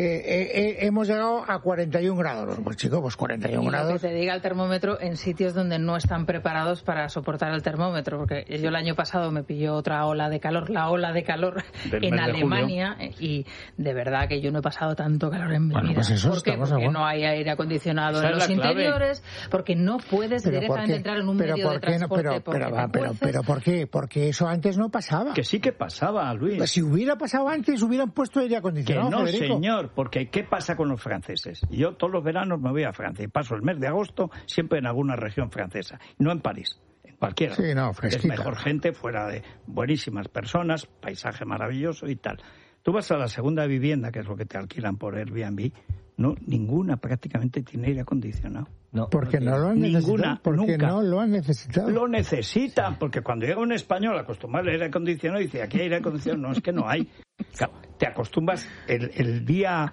Speaker 1: hemos llegado a 41 grados. Pues chico, pues 41 grados.
Speaker 3: Lo que te diga el termómetro en sitios donde no están preparados para soportar el termómetro, porque yo el año pasado me pilló otra ola de calor, la ola de calor en Alemania, y de verdad que yo no he pasado tanto calor en mi vida.
Speaker 1: Pues eso,
Speaker 3: ¿Por qué? Porque no hay aire acondicionado en los interiores, porque no puedes directamente entrar en un medio de transporte.
Speaker 1: Pero ¿por qué? Porque eso antes no pasaba.
Speaker 2: Que sí que pasaba, Luis.
Speaker 1: Pues si hubiera pasado antes, hubieran puesto aire acondicionado,
Speaker 2: que no,
Speaker 1: Federico.
Speaker 2: Señor, porque ¿qué pasa con los franceses? Yo todos los veranos me voy a Francia y paso el mes de agosto siempre en alguna región francesa, no en París. Cualquiera.
Speaker 1: Sí, no, fresquita.
Speaker 2: Es mejor gente, fuera de buenísimas personas, paisaje maravilloso y tal. Tú vas a la segunda vivienda, que es lo que te alquilan por Airbnb, no, ninguna prácticamente tiene aire acondicionado.
Speaker 1: No, porque no lo han necesitado. Porque
Speaker 2: nunca.
Speaker 1: No lo han necesitado.
Speaker 2: Lo necesitan, porque cuando llega un español acostumbrado al aire acondicionado, dice, aquí hay aire acondicionado, no, es que no hay. Te acostumbras el día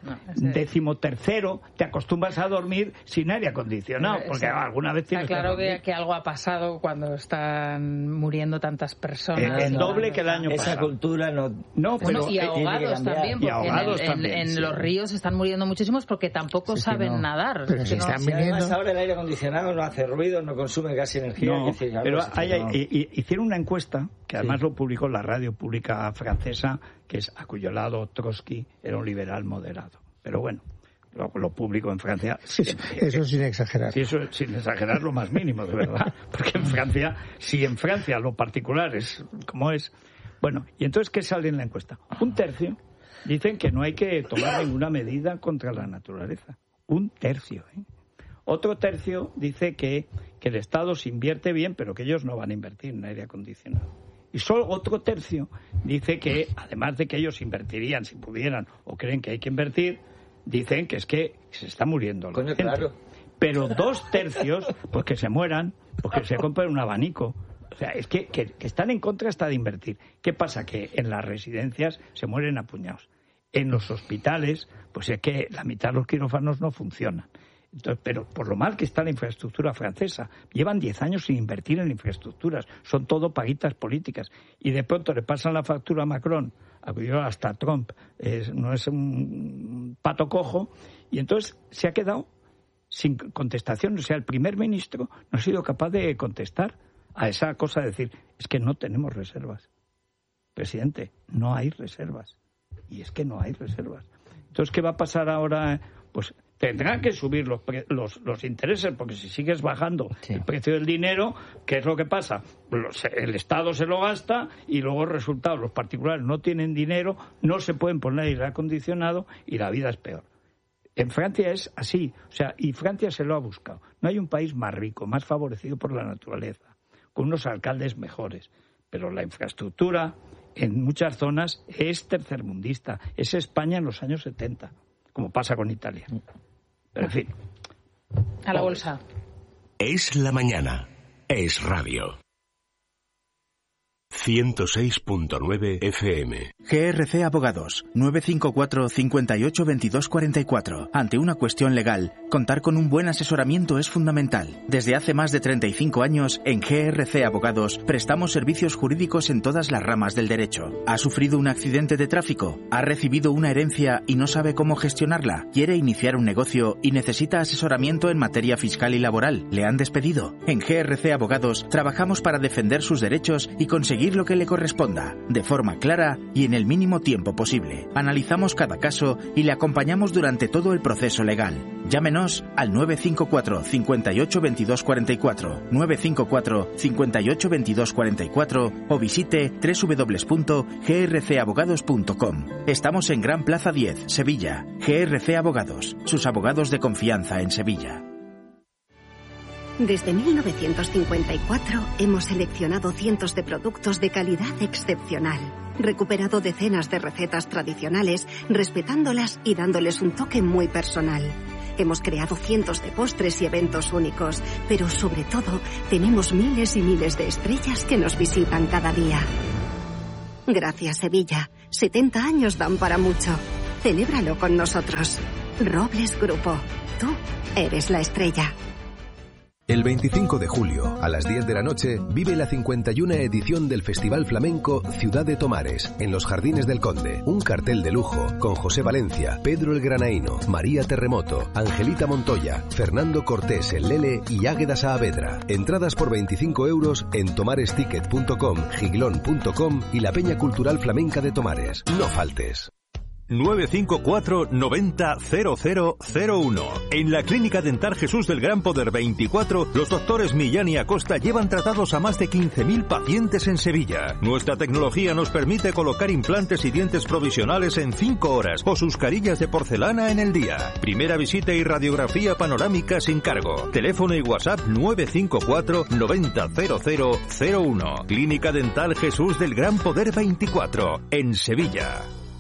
Speaker 2: 13º, te acostumbras a dormir sin aire acondicionado, porque alguna vez tienes
Speaker 3: claro que algo ha pasado cuando están muriendo tantas personas.
Speaker 2: El doble que el año pasado.
Speaker 4: Esa cultura no
Speaker 3: pero y ahogados también, porque en los ríos están muriendo muchísimos porque tampoco saben nadar.
Speaker 1: Pero si están viniendo...
Speaker 4: Además ahora el aire acondicionado no hace ruido, no consume casi energía.
Speaker 2: Pero hicieron una encuesta, que además lo publicó la radio pública francesa, que es Acuyollado Trotsky, era un liberal moderado. Pero bueno, lo público en Francia...
Speaker 1: Eso sin exagerar.
Speaker 2: Sí, eso sin exagerar lo más mínimo, de verdad. Porque en Francia, si en Francia lo particular es como es... Bueno, ¿y entonces qué sale en la encuesta? 1/3 dicen que no hay que tomar ninguna medida contra la naturaleza. 1/3, ¿eh? Otro tercio dice que el Estado se invierte bien, pero que ellos no van a invertir en aire acondicionado. Y solo otro tercio dice que, además de que ellos invertirían si pudieran o creen que hay que invertir, dicen que es que se está muriendo la gente. Claro. Pero 2/3, pues que se mueran, pues que se compren un abanico. O sea, es que están en contra hasta de invertir. ¿Qué pasa? Que en las residencias se mueren a puñados. En los hospitales, pues es que la mitad de los quirófanos no funcionan. Entonces, pero por lo mal que está la infraestructura francesa, llevan 10 años sin invertir en infraestructuras, son todo paguitas políticas, y de pronto le pasan la factura a Macron, hasta Trump, no es un pato cojo, y entonces se ha quedado sin contestación. O sea, el primer ministro no ha sido capaz de contestar a esa cosa de decir, es que no tenemos reservas. Presidente, no hay reservas. Y es que no hay reservas. Entonces, ¿qué va a pasar ahora? Pues tendrán que subir los intereses, porque si sigues bajando el precio del dinero, ¿qué es lo que pasa? El Estado se lo gasta y luego el resultado, los particulares no tienen dinero, no se pueden poner aire acondicionado y la vida es peor. En Francia es así, o sea, y Francia se lo ha buscado. No hay un país más rico, más favorecido por la naturaleza, con unos alcaldes mejores, pero la infraestructura en muchas zonas es tercermundista, es España en los años 70, como pasa con Italia. Pero en fin.
Speaker 3: A la bolsa.
Speaker 7: Es la mañana. Es radio. 106.9 FM.
Speaker 16: GRC Abogados, 954 58 22 44. Ante una cuestión legal, contar con un buen asesoramiento es fundamental. Desde hace más de 35 años, en GRC Abogados, prestamos servicios jurídicos en todas las ramas del derecho. ¿Ha sufrido un accidente de tráfico? ¿Ha recibido una herencia y no sabe cómo gestionarla? ¿Quiere iniciar un negocio y necesita asesoramiento en materia fiscal y laboral? ¿Le han despedido? En GRC Abogados, trabajamos para defender sus derechos y conseguir conseguir lo que le corresponda, de forma clara y en el mínimo tiempo posible. Analizamos cada caso y le acompañamos durante todo el proceso legal. Llámenos al 954 58 22 44, 954 58 22 44 o visite www.grcabogados.com. Estamos en Gran Plaza 10, Sevilla. GRC Abogados, sus abogados de confianza en Sevilla.
Speaker 17: Desde 1954 hemos seleccionado cientos de productos de calidad excepcional, recuperado decenas de recetas tradicionales, respetándolas y dándoles un toque muy personal. Hemos creado cientos de postres y eventos únicos, pero sobre todo tenemos miles y miles de estrellas que nos visitan cada día. Gracias, Sevilla. 70 años dan para mucho. Celébralo con nosotros. Robles Grupo. Tú eres la estrella.
Speaker 18: El 25 de julio, a las 10 de la noche, vive la 51 edición del Festival Flamenco Ciudad de Tomares, en los Jardines del Conde. Un cartel de lujo, con José Valencia, Pedro el Granaíno, María Terremoto, Angelita Montoya, Fernando Cortés el Lele y Águeda Saavedra. Entradas por 25 euros en tomaresticket.com, giglón.com y la Peña Cultural Flamenca de Tomares. No faltes.
Speaker 8: 954 90 0001. En la Clínica Dental Jesús del Gran Poder 24, los doctores Millán y Acosta llevan tratados a más de 15.000 pacientes en Sevilla. Nuestra tecnología nos permite colocar implantes y dientes provisionales en 5 horas o sus carillas de porcelana en el día. Primera visita y radiografía panorámica sin cargo. Teléfono y WhatsApp 954 90 0001. Clínica Dental Jesús del Gran Poder 24, en Sevilla.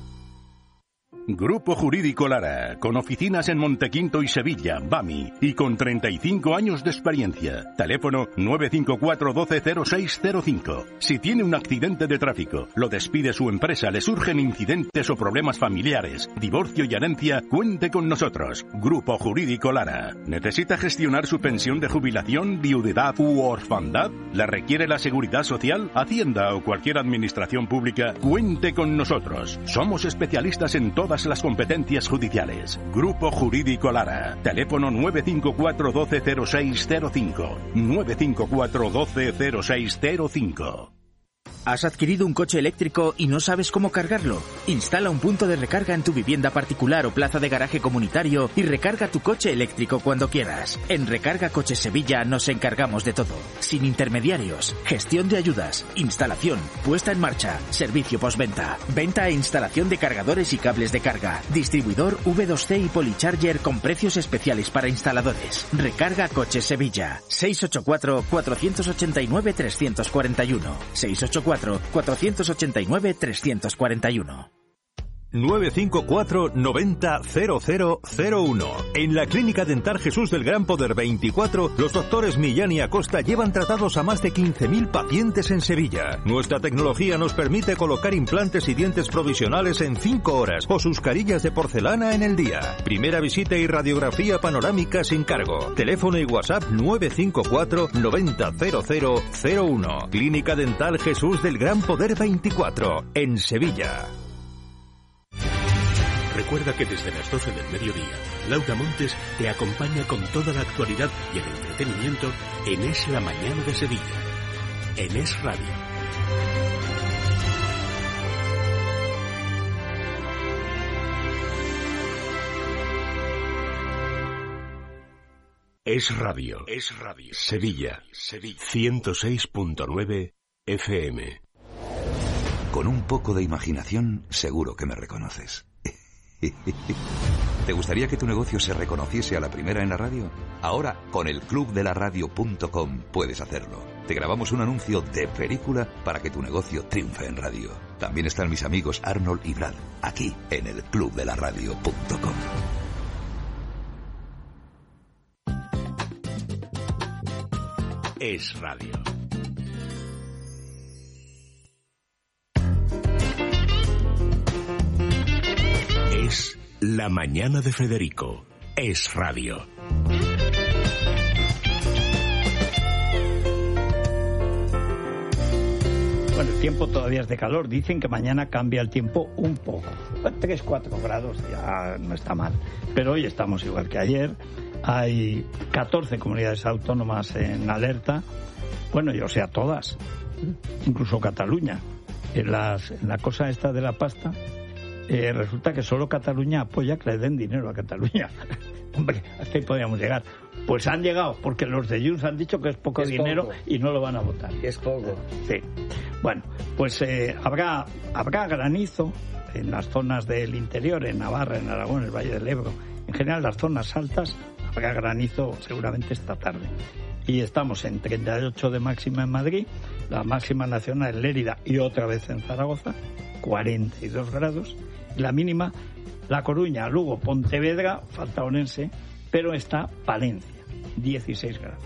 Speaker 19: Grupo Jurídico Lara, con oficinas en Montequinto y Sevilla, BAMI, y con 35 años de experiencia. Teléfono 954 120605. Si tiene un accidente de tráfico, lo despide su empresa, le surgen incidentes o problemas familiares, divorcio y herencia, cuente con nosotros. Grupo Jurídico Lara. ¿Necesita gestionar su pensión de jubilación, viudedad u orfandad? ¿La requiere la Seguridad Social, Hacienda o cualquier administración pública? Cuente con nosotros. Somos especialistas en todas las competencias judiciales. Grupo Jurídico Lara. Teléfono 954 120605. 954 120605.
Speaker 16: ¿Has adquirido un coche eléctrico y no sabes cómo cargarlo? Instala un punto de recarga en tu vivienda particular o plaza de garaje comunitario y recarga tu coche eléctrico cuando quieras. En Recarga Coches Sevilla nos encargamos de todo. Sin intermediarios, gestión de ayudas, instalación, puesta en marcha, servicio postventa, venta e instalación de cargadores y cables de carga, distribuidor V2C y Policharger con precios especiales para instaladores. Recarga Coches Sevilla. 684 489 341. 684 489 341.
Speaker 8: 954 90 0001. En la Clínica Dental Jesús del Gran Poder 24, los doctores Millán y Acosta llevan tratados a más de 15.000 pacientes en Sevilla. Nuestra tecnología nos permite colocar implantes y dientes provisionales en 5 horas o sus carillas de porcelana en el día. Primera visita y radiografía panorámica sin cargo. Teléfono y WhatsApp 954 90 0001. Clínica Dental Jesús del Gran Poder 24, en Sevilla.
Speaker 7: Recuerda que desde las 12 del mediodía, Laura Montes te acompaña con toda la actualidad y el entretenimiento en Es la Mañana de Sevilla, en Es Radio. Es Radio. Es Radio. Sevilla. 106.9 FM.
Speaker 20: Con un poco de imaginación, seguro que me reconoces. ¿Te gustaría que tu negocio se reconociese a la primera en la radio? Ahora, con el clubdelaradio.com puedes hacerlo. Te grabamos un anuncio de película para que tu negocio triunfe en radio. También están mis amigos Arnold y Brad, aquí en el clubdelaradio.com.
Speaker 7: Es Radio. Es La Mañana de Federico. Es Radio.
Speaker 2: Bueno, el tiempo todavía es de calor. Dicen que mañana cambia el tiempo un poco. 3-4 grados ya no está mal. Pero hoy estamos igual que ayer. Hay 14 comunidades autónomas en alerta. Bueno, yo sé a todas. incluso Cataluña. En la cosa esta de la pasta, resulta que solo Cataluña apoya que le den dinero a Cataluña. Hombre, hasta ahí podríamos llegar. Pues han llegado, porque los de Junts han dicho que es poco dinero y no lo van a votar.
Speaker 4: Es poco.
Speaker 2: Sí. Bueno, pues habrá granizo en las zonas del interior, en Navarra, en Aragón, el Valle del Ebro. En general, las zonas altas, habrá granizo seguramente esta tarde. Y estamos en 38 de máxima en Madrid, la máxima nacional en Lérida y otra vez en Zaragoza, 42 grados. Y la mínima, La Coruña, Lugo, Pontevedra, falta Orense, pero está Palencia, 16 grados.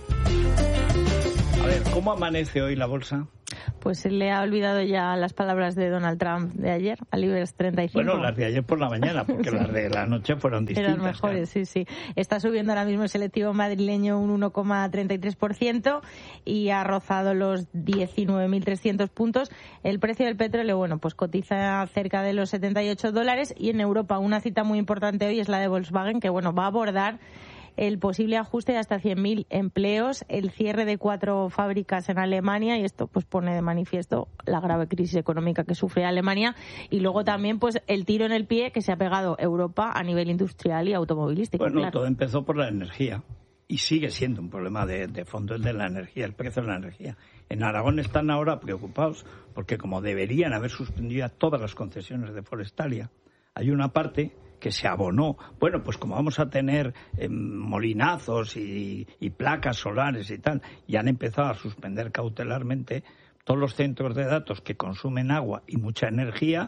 Speaker 2: A ver, ¿cómo amanece hoy la bolsa?
Speaker 5: Pues se le ha olvidado ya las palabras de Donald Trump de ayer, al IBEX 35.
Speaker 2: Bueno, las de ayer por la mañana, porque las de la noche fueron distintas.
Speaker 5: Eran mejores, claro. Sí. Está subiendo ahora mismo el selectivo madrileño un 1,33% y ha rozado los 19.300 puntos. El precio del petróleo, bueno, pues cotiza cerca de los $78 y en Europa una cita muy importante hoy es la de Volkswagen, que bueno, va a abordar el posible ajuste de hasta 100.000 empleos, el cierre de 4 fábricas en Alemania, y esto pues pone de manifiesto la grave crisis económica que sufre Alemania, y luego también pues el tiro en el pie que se ha pegado Europa a nivel industrial y automovilístico.
Speaker 2: Bueno,
Speaker 5: claro.
Speaker 2: Todo empezó por la energía y sigue siendo un problema de fondo el de la energía, el precio de la energía. En Aragón están ahora preocupados porque como deberían haber suspendido todas las concesiones de Forestalia, hay una parte que se abonó. Bueno, pues como vamos a tener molinazos y placas solares y tal, y han empezado a suspender cautelarmente todos los centros de datos que consumen agua y mucha energía,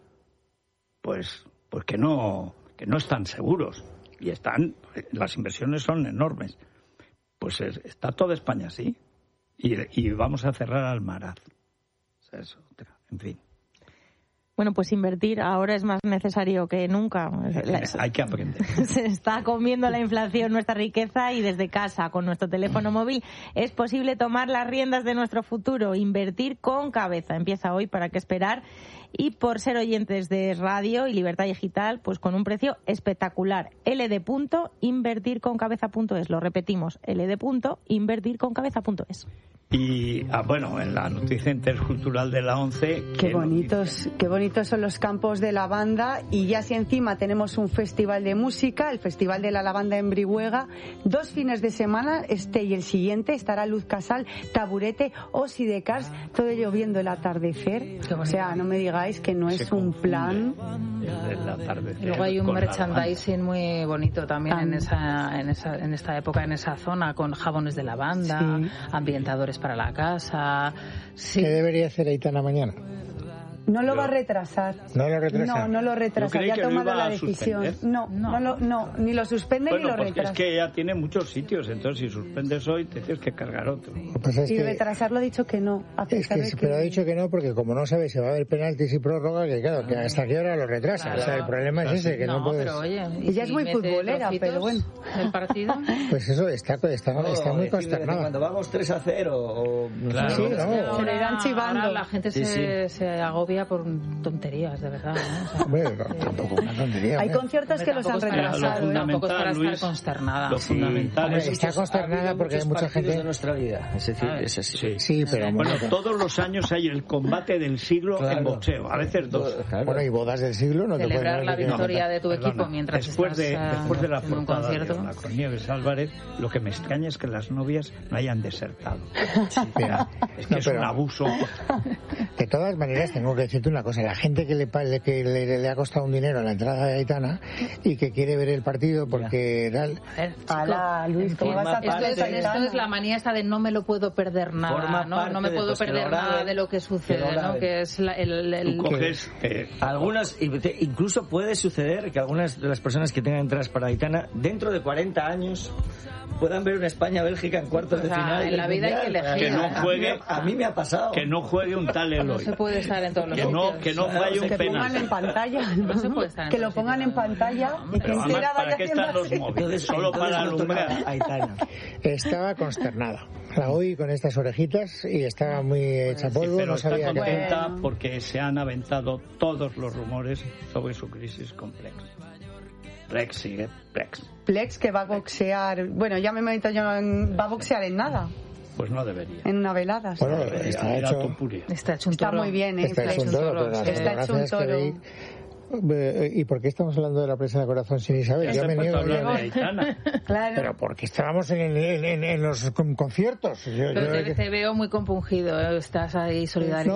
Speaker 2: pues que no están seguros. Y las inversiones son enormes. Pues está toda España así. Y vamos a cerrar Almaraz. O sea, es otra. En fin.
Speaker 5: Bueno, pues invertir ahora es más necesario que nunca.
Speaker 2: Hay que aprender.
Speaker 5: Se está comiendo la inflación nuestra riqueza y desde casa, con nuestro teléfono móvil, es posible tomar las riendas de nuestro futuro. Invertir con cabeza. Empieza hoy, ¿para qué esperar? Y por ser oyentes de radio y Libertad Digital, pues con un precio espectacular. ld.invertirconcabeza.es. Lo repetimos, ld.invertirconcabeza.es.
Speaker 2: Y bueno, en la noticia intercultural de la 11...
Speaker 21: Qué bonitos son los campos de lavanda, y ya si encima tenemos un festival de música, el Festival de la Lavanda en Brihuega, 2 fines de semana, este y el siguiente, estará Luz Casal, Taburete, Osi de Cars, todo ello viendo el atardecer. O sea, no me digáis que no es un plan.
Speaker 3: Y luego hay un merchandising muy bonito también en esta época, en esa zona, con jabones de lavanda, sí, ambientadores para la casa.
Speaker 1: Sí. ¿Qué debería hacer Aitana mañana?
Speaker 21: No lo va a retrasar.
Speaker 1: ¿No lo retrasa?
Speaker 21: No lo retrasa. Ya ha tomado la decisión. No, ni lo suspende ni lo retrasa.
Speaker 2: Es que ya tiene muchos sitios, entonces si suspendes hoy te tienes que cargar otro.
Speaker 21: Pues y retrasarlo ha dicho que no.
Speaker 1: Pero ha dicho que no porque como no sabe si va a haber penaltis y prórroga, que claro, que hasta qué hora lo retrasa. Claro. O sea, el problema es ese, que no puedes...
Speaker 3: Pero oye,
Speaker 21: ella es muy futbolera, pero bueno.
Speaker 3: ¿El partido?
Speaker 1: Pues eso, está muy consternada.
Speaker 4: Cuando vamos 3-0 o...
Speaker 2: Claro.
Speaker 21: Sí, se le irán chivando.
Speaker 3: Ahora la gente se agobia por tonterías, de verdad, ¿no? O sea,
Speaker 1: bueno, tampoco una tontería.
Speaker 21: Hay conciertos que los han retrasado.
Speaker 3: Tampoco es para estar consternada.
Speaker 2: Lo fundamental es...
Speaker 1: Está consternada porque hay mucha gente...
Speaker 4: de nuestra vida, es decir, es así.
Speaker 1: Sí, pero...
Speaker 2: Bueno, todos los años hay el combate del siglo en boxeo, a veces 2.
Speaker 1: Bueno, y bodas del siglo no te pueden...
Speaker 3: Celebrar la victoria de tu equipo mientras
Speaker 2: después de la
Speaker 3: en un concierto.
Speaker 2: De con Nieves Álvarez, lo que me extraña es que las novias no hayan desertado. Es que es un abuso.
Speaker 1: De todas maneras, tengo que decirte una cosa. La gente que le ha costado un dinero a la entrada de Aitana y que quiere ver el partido porque tal...
Speaker 21: Luis, ¿cómo vas a
Speaker 3: esto es la manía esta de no me lo puedo perder nada, no me puedo perder nada de lo que sucede, ¿no? Que es
Speaker 2: Tú coges...
Speaker 4: Algunas, incluso puede suceder que algunas de las personas que tengan entradas para Aitana, dentro de 40 años... puedan ver una España-Bélgica en cuartos de final.
Speaker 3: En la vida hay que elegir.
Speaker 2: Que no juegue,
Speaker 4: a mí me ha pasado.
Speaker 2: Que no juegue un tal Eloy.
Speaker 3: No se puede estar en todos los sitios.
Speaker 2: Que no falle un penal.
Speaker 21: Que pongan en pantalla.
Speaker 3: No se puede estar en
Speaker 21: que lo pongan en pantalla y que entera vaya haciendo así.
Speaker 2: Móviles, solo para alumbrar.
Speaker 1: Estaba consternada. La oí con estas orejitas y estaba muy hecha polvo.
Speaker 2: Pero
Speaker 1: no sabía
Speaker 2: está contenta porque se han aventado todos los rumores sobre su crisis compleja. Plex,
Speaker 21: que va a boxear. Bueno, ya me he metido yo va a boxear en nada.
Speaker 2: Pues no debería.
Speaker 21: En una velada.
Speaker 1: Bueno,
Speaker 3: está hecho un toro.
Speaker 21: Está muy bien, ¿eh?
Speaker 1: Está hecho un toro.
Speaker 21: Está hecho un toro.
Speaker 1: ¿Y por qué estamos hablando de la presa de corazón sin Isabel? Yo me niego.
Speaker 21: Claro.
Speaker 1: Pero porque estábamos en los conciertos.
Speaker 3: Pero te veo muy compungido, ¿eh? Estás ahí solidario.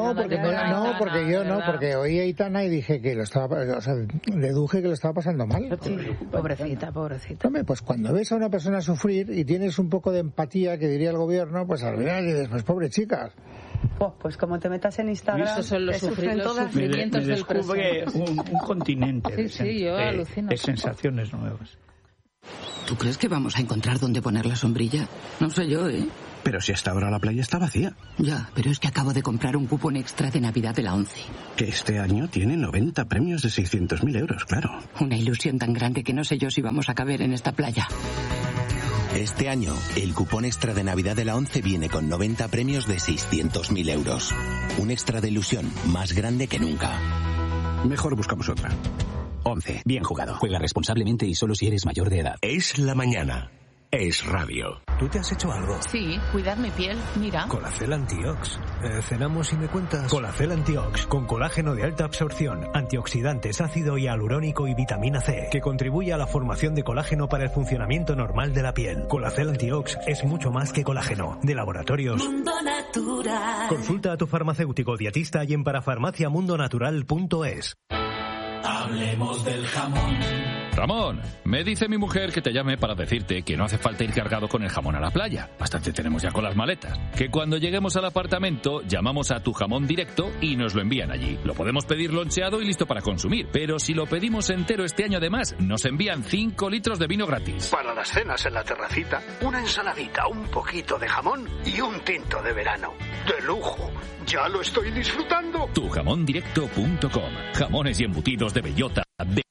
Speaker 1: Porque oí a Aitana y dije que lo estaba, deduje que lo estaba pasando mal.
Speaker 3: Sí. Pobrecita.
Speaker 1: Hombre, pues cuando ves a una persona sufrir y tienes un poco de empatía, que diría el gobierno, pues al final dices, pues pobre chicas.
Speaker 21: Pues como te metas en Instagram,
Speaker 3: esos son los sufrimientos del
Speaker 2: presente. Un continente
Speaker 3: yo alucino.
Speaker 2: de sensaciones nuevas.
Speaker 10: ¿Tú crees que vamos a encontrar dónde poner la sombrilla? No sé yo, ¿eh?
Speaker 22: Pero si hasta ahora la playa está vacía.
Speaker 10: Ya, pero es que acabo de comprar un cupón extra de Navidad de la ONCE.
Speaker 22: Que este año tiene 90 premios de 600.000 euros, claro.
Speaker 10: Una ilusión tan grande que no sé yo si vamos a caber en esta playa.
Speaker 23: Este año, el cupón extra de Navidad de la ONCE viene con 90 premios de 600.000 euros. Un extra de ilusión más grande que nunca.
Speaker 22: Mejor buscamos otra.
Speaker 24: ONCE. Bien jugado. Juega responsablemente y solo si eres mayor de edad.
Speaker 7: Es la mañana. Es radio.
Speaker 9: ¿Tú te has hecho algo?
Speaker 15: Sí, cuidar mi piel, mira.
Speaker 9: Colacel Antiox. ¿Cenamos y me cuentas? Colacel Antiox, con colágeno de alta absorción, antioxidantes, ácido hialurónico y vitamina C, que contribuye a la formación de colágeno para el funcionamiento normal de la piel. Colacel Antiox es mucho más que colágeno. De Laboratorios
Speaker 6: Mundo Natural.
Speaker 9: Consulta a tu farmacéutico dietista y en parafarmaciamundonatural.es.
Speaker 25: Hablemos del jamón. Ramón, me dice mi mujer que te llame para decirte que no hace falta ir cargado con el jamón a la playa. Bastante tenemos ya con las maletas. Que cuando lleguemos al apartamento llamamos a Tu Jamón Directo y nos lo envían allí. Lo podemos pedir loncheado y listo para consumir. Pero si lo pedimos entero este año además, nos envían 5 litros de vino gratis.
Speaker 26: Para las cenas en la terracita, una ensaladita, un poquito de jamón y un tinto de verano. ¡De lujo! ¡Ya lo estoy disfrutando!
Speaker 25: Tujamondirecto.com. Jamones y embutidos de bellota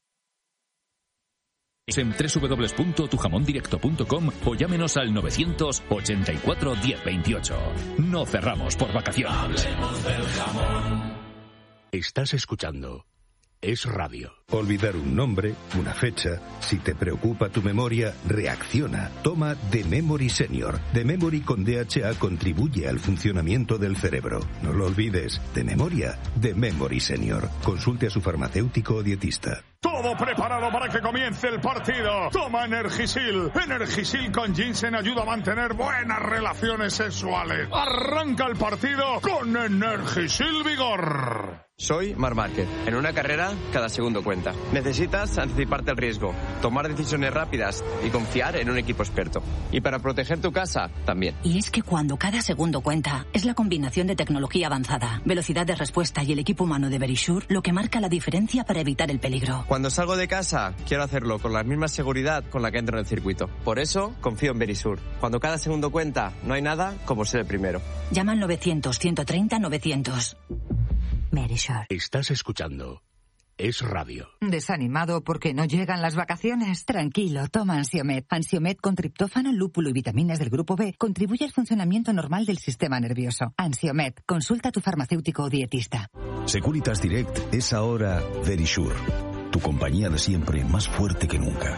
Speaker 25: en www.tujamondirecto.com o llámenos al 984 1028. No cerramos por vacaciones.
Speaker 7: Hablemos del jamón. Estás escuchando Es Radio.
Speaker 18: Olvidar un nombre, una fecha. Si te preocupa tu memoria, reacciona. Toma The Memory Senior. The Memory con DHA contribuye al funcionamiento del cerebro. No lo olvides. De memoria, The Memory Senior. Consulte a su farmacéutico o dietista.
Speaker 27: Todo preparado para que comience el partido. Toma Energisil. Energisil con ginseng ayuda a mantener buenas relaciones sexuales. Arranca el partido con Energisil Vigor.
Speaker 11: Soy Marc Márquez. En una carrera, cada segundo cuenta. Necesitas anticiparte al riesgo, tomar decisiones rápidas y confiar en un equipo experto. Y para proteger tu casa, también.
Speaker 12: Y es que cuando cada segundo cuenta, es la combinación de tecnología avanzada, velocidad de respuesta y el equipo humano de Verisure lo que marca la diferencia para evitar el peligro.
Speaker 11: Cuando salgo de casa, quiero hacerlo con la misma seguridad con la que entro en el circuito. Por eso, confío en Verisure. Cuando cada segundo cuenta, no hay nada como ser el primero.
Speaker 12: Llama al 900-130-900. Verisure.
Speaker 7: Estás escuchando Es Radio.
Speaker 14: ¿Desanimado porque no llegan las vacaciones? Tranquilo, toma Ansiomet. Ansiomet con triptófano, lúpulo y vitaminas del grupo B contribuye al funcionamiento normal del sistema nervioso. Ansiomet, consulta a tu farmacéutico o dietista.
Speaker 28: Securitas Direct es ahora Verisure, tu compañía de siempre más fuerte que nunca.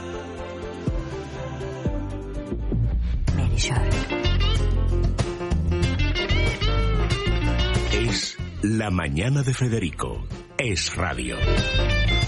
Speaker 14: Verisure.
Speaker 7: Es la mañana de Federico. Es Radio.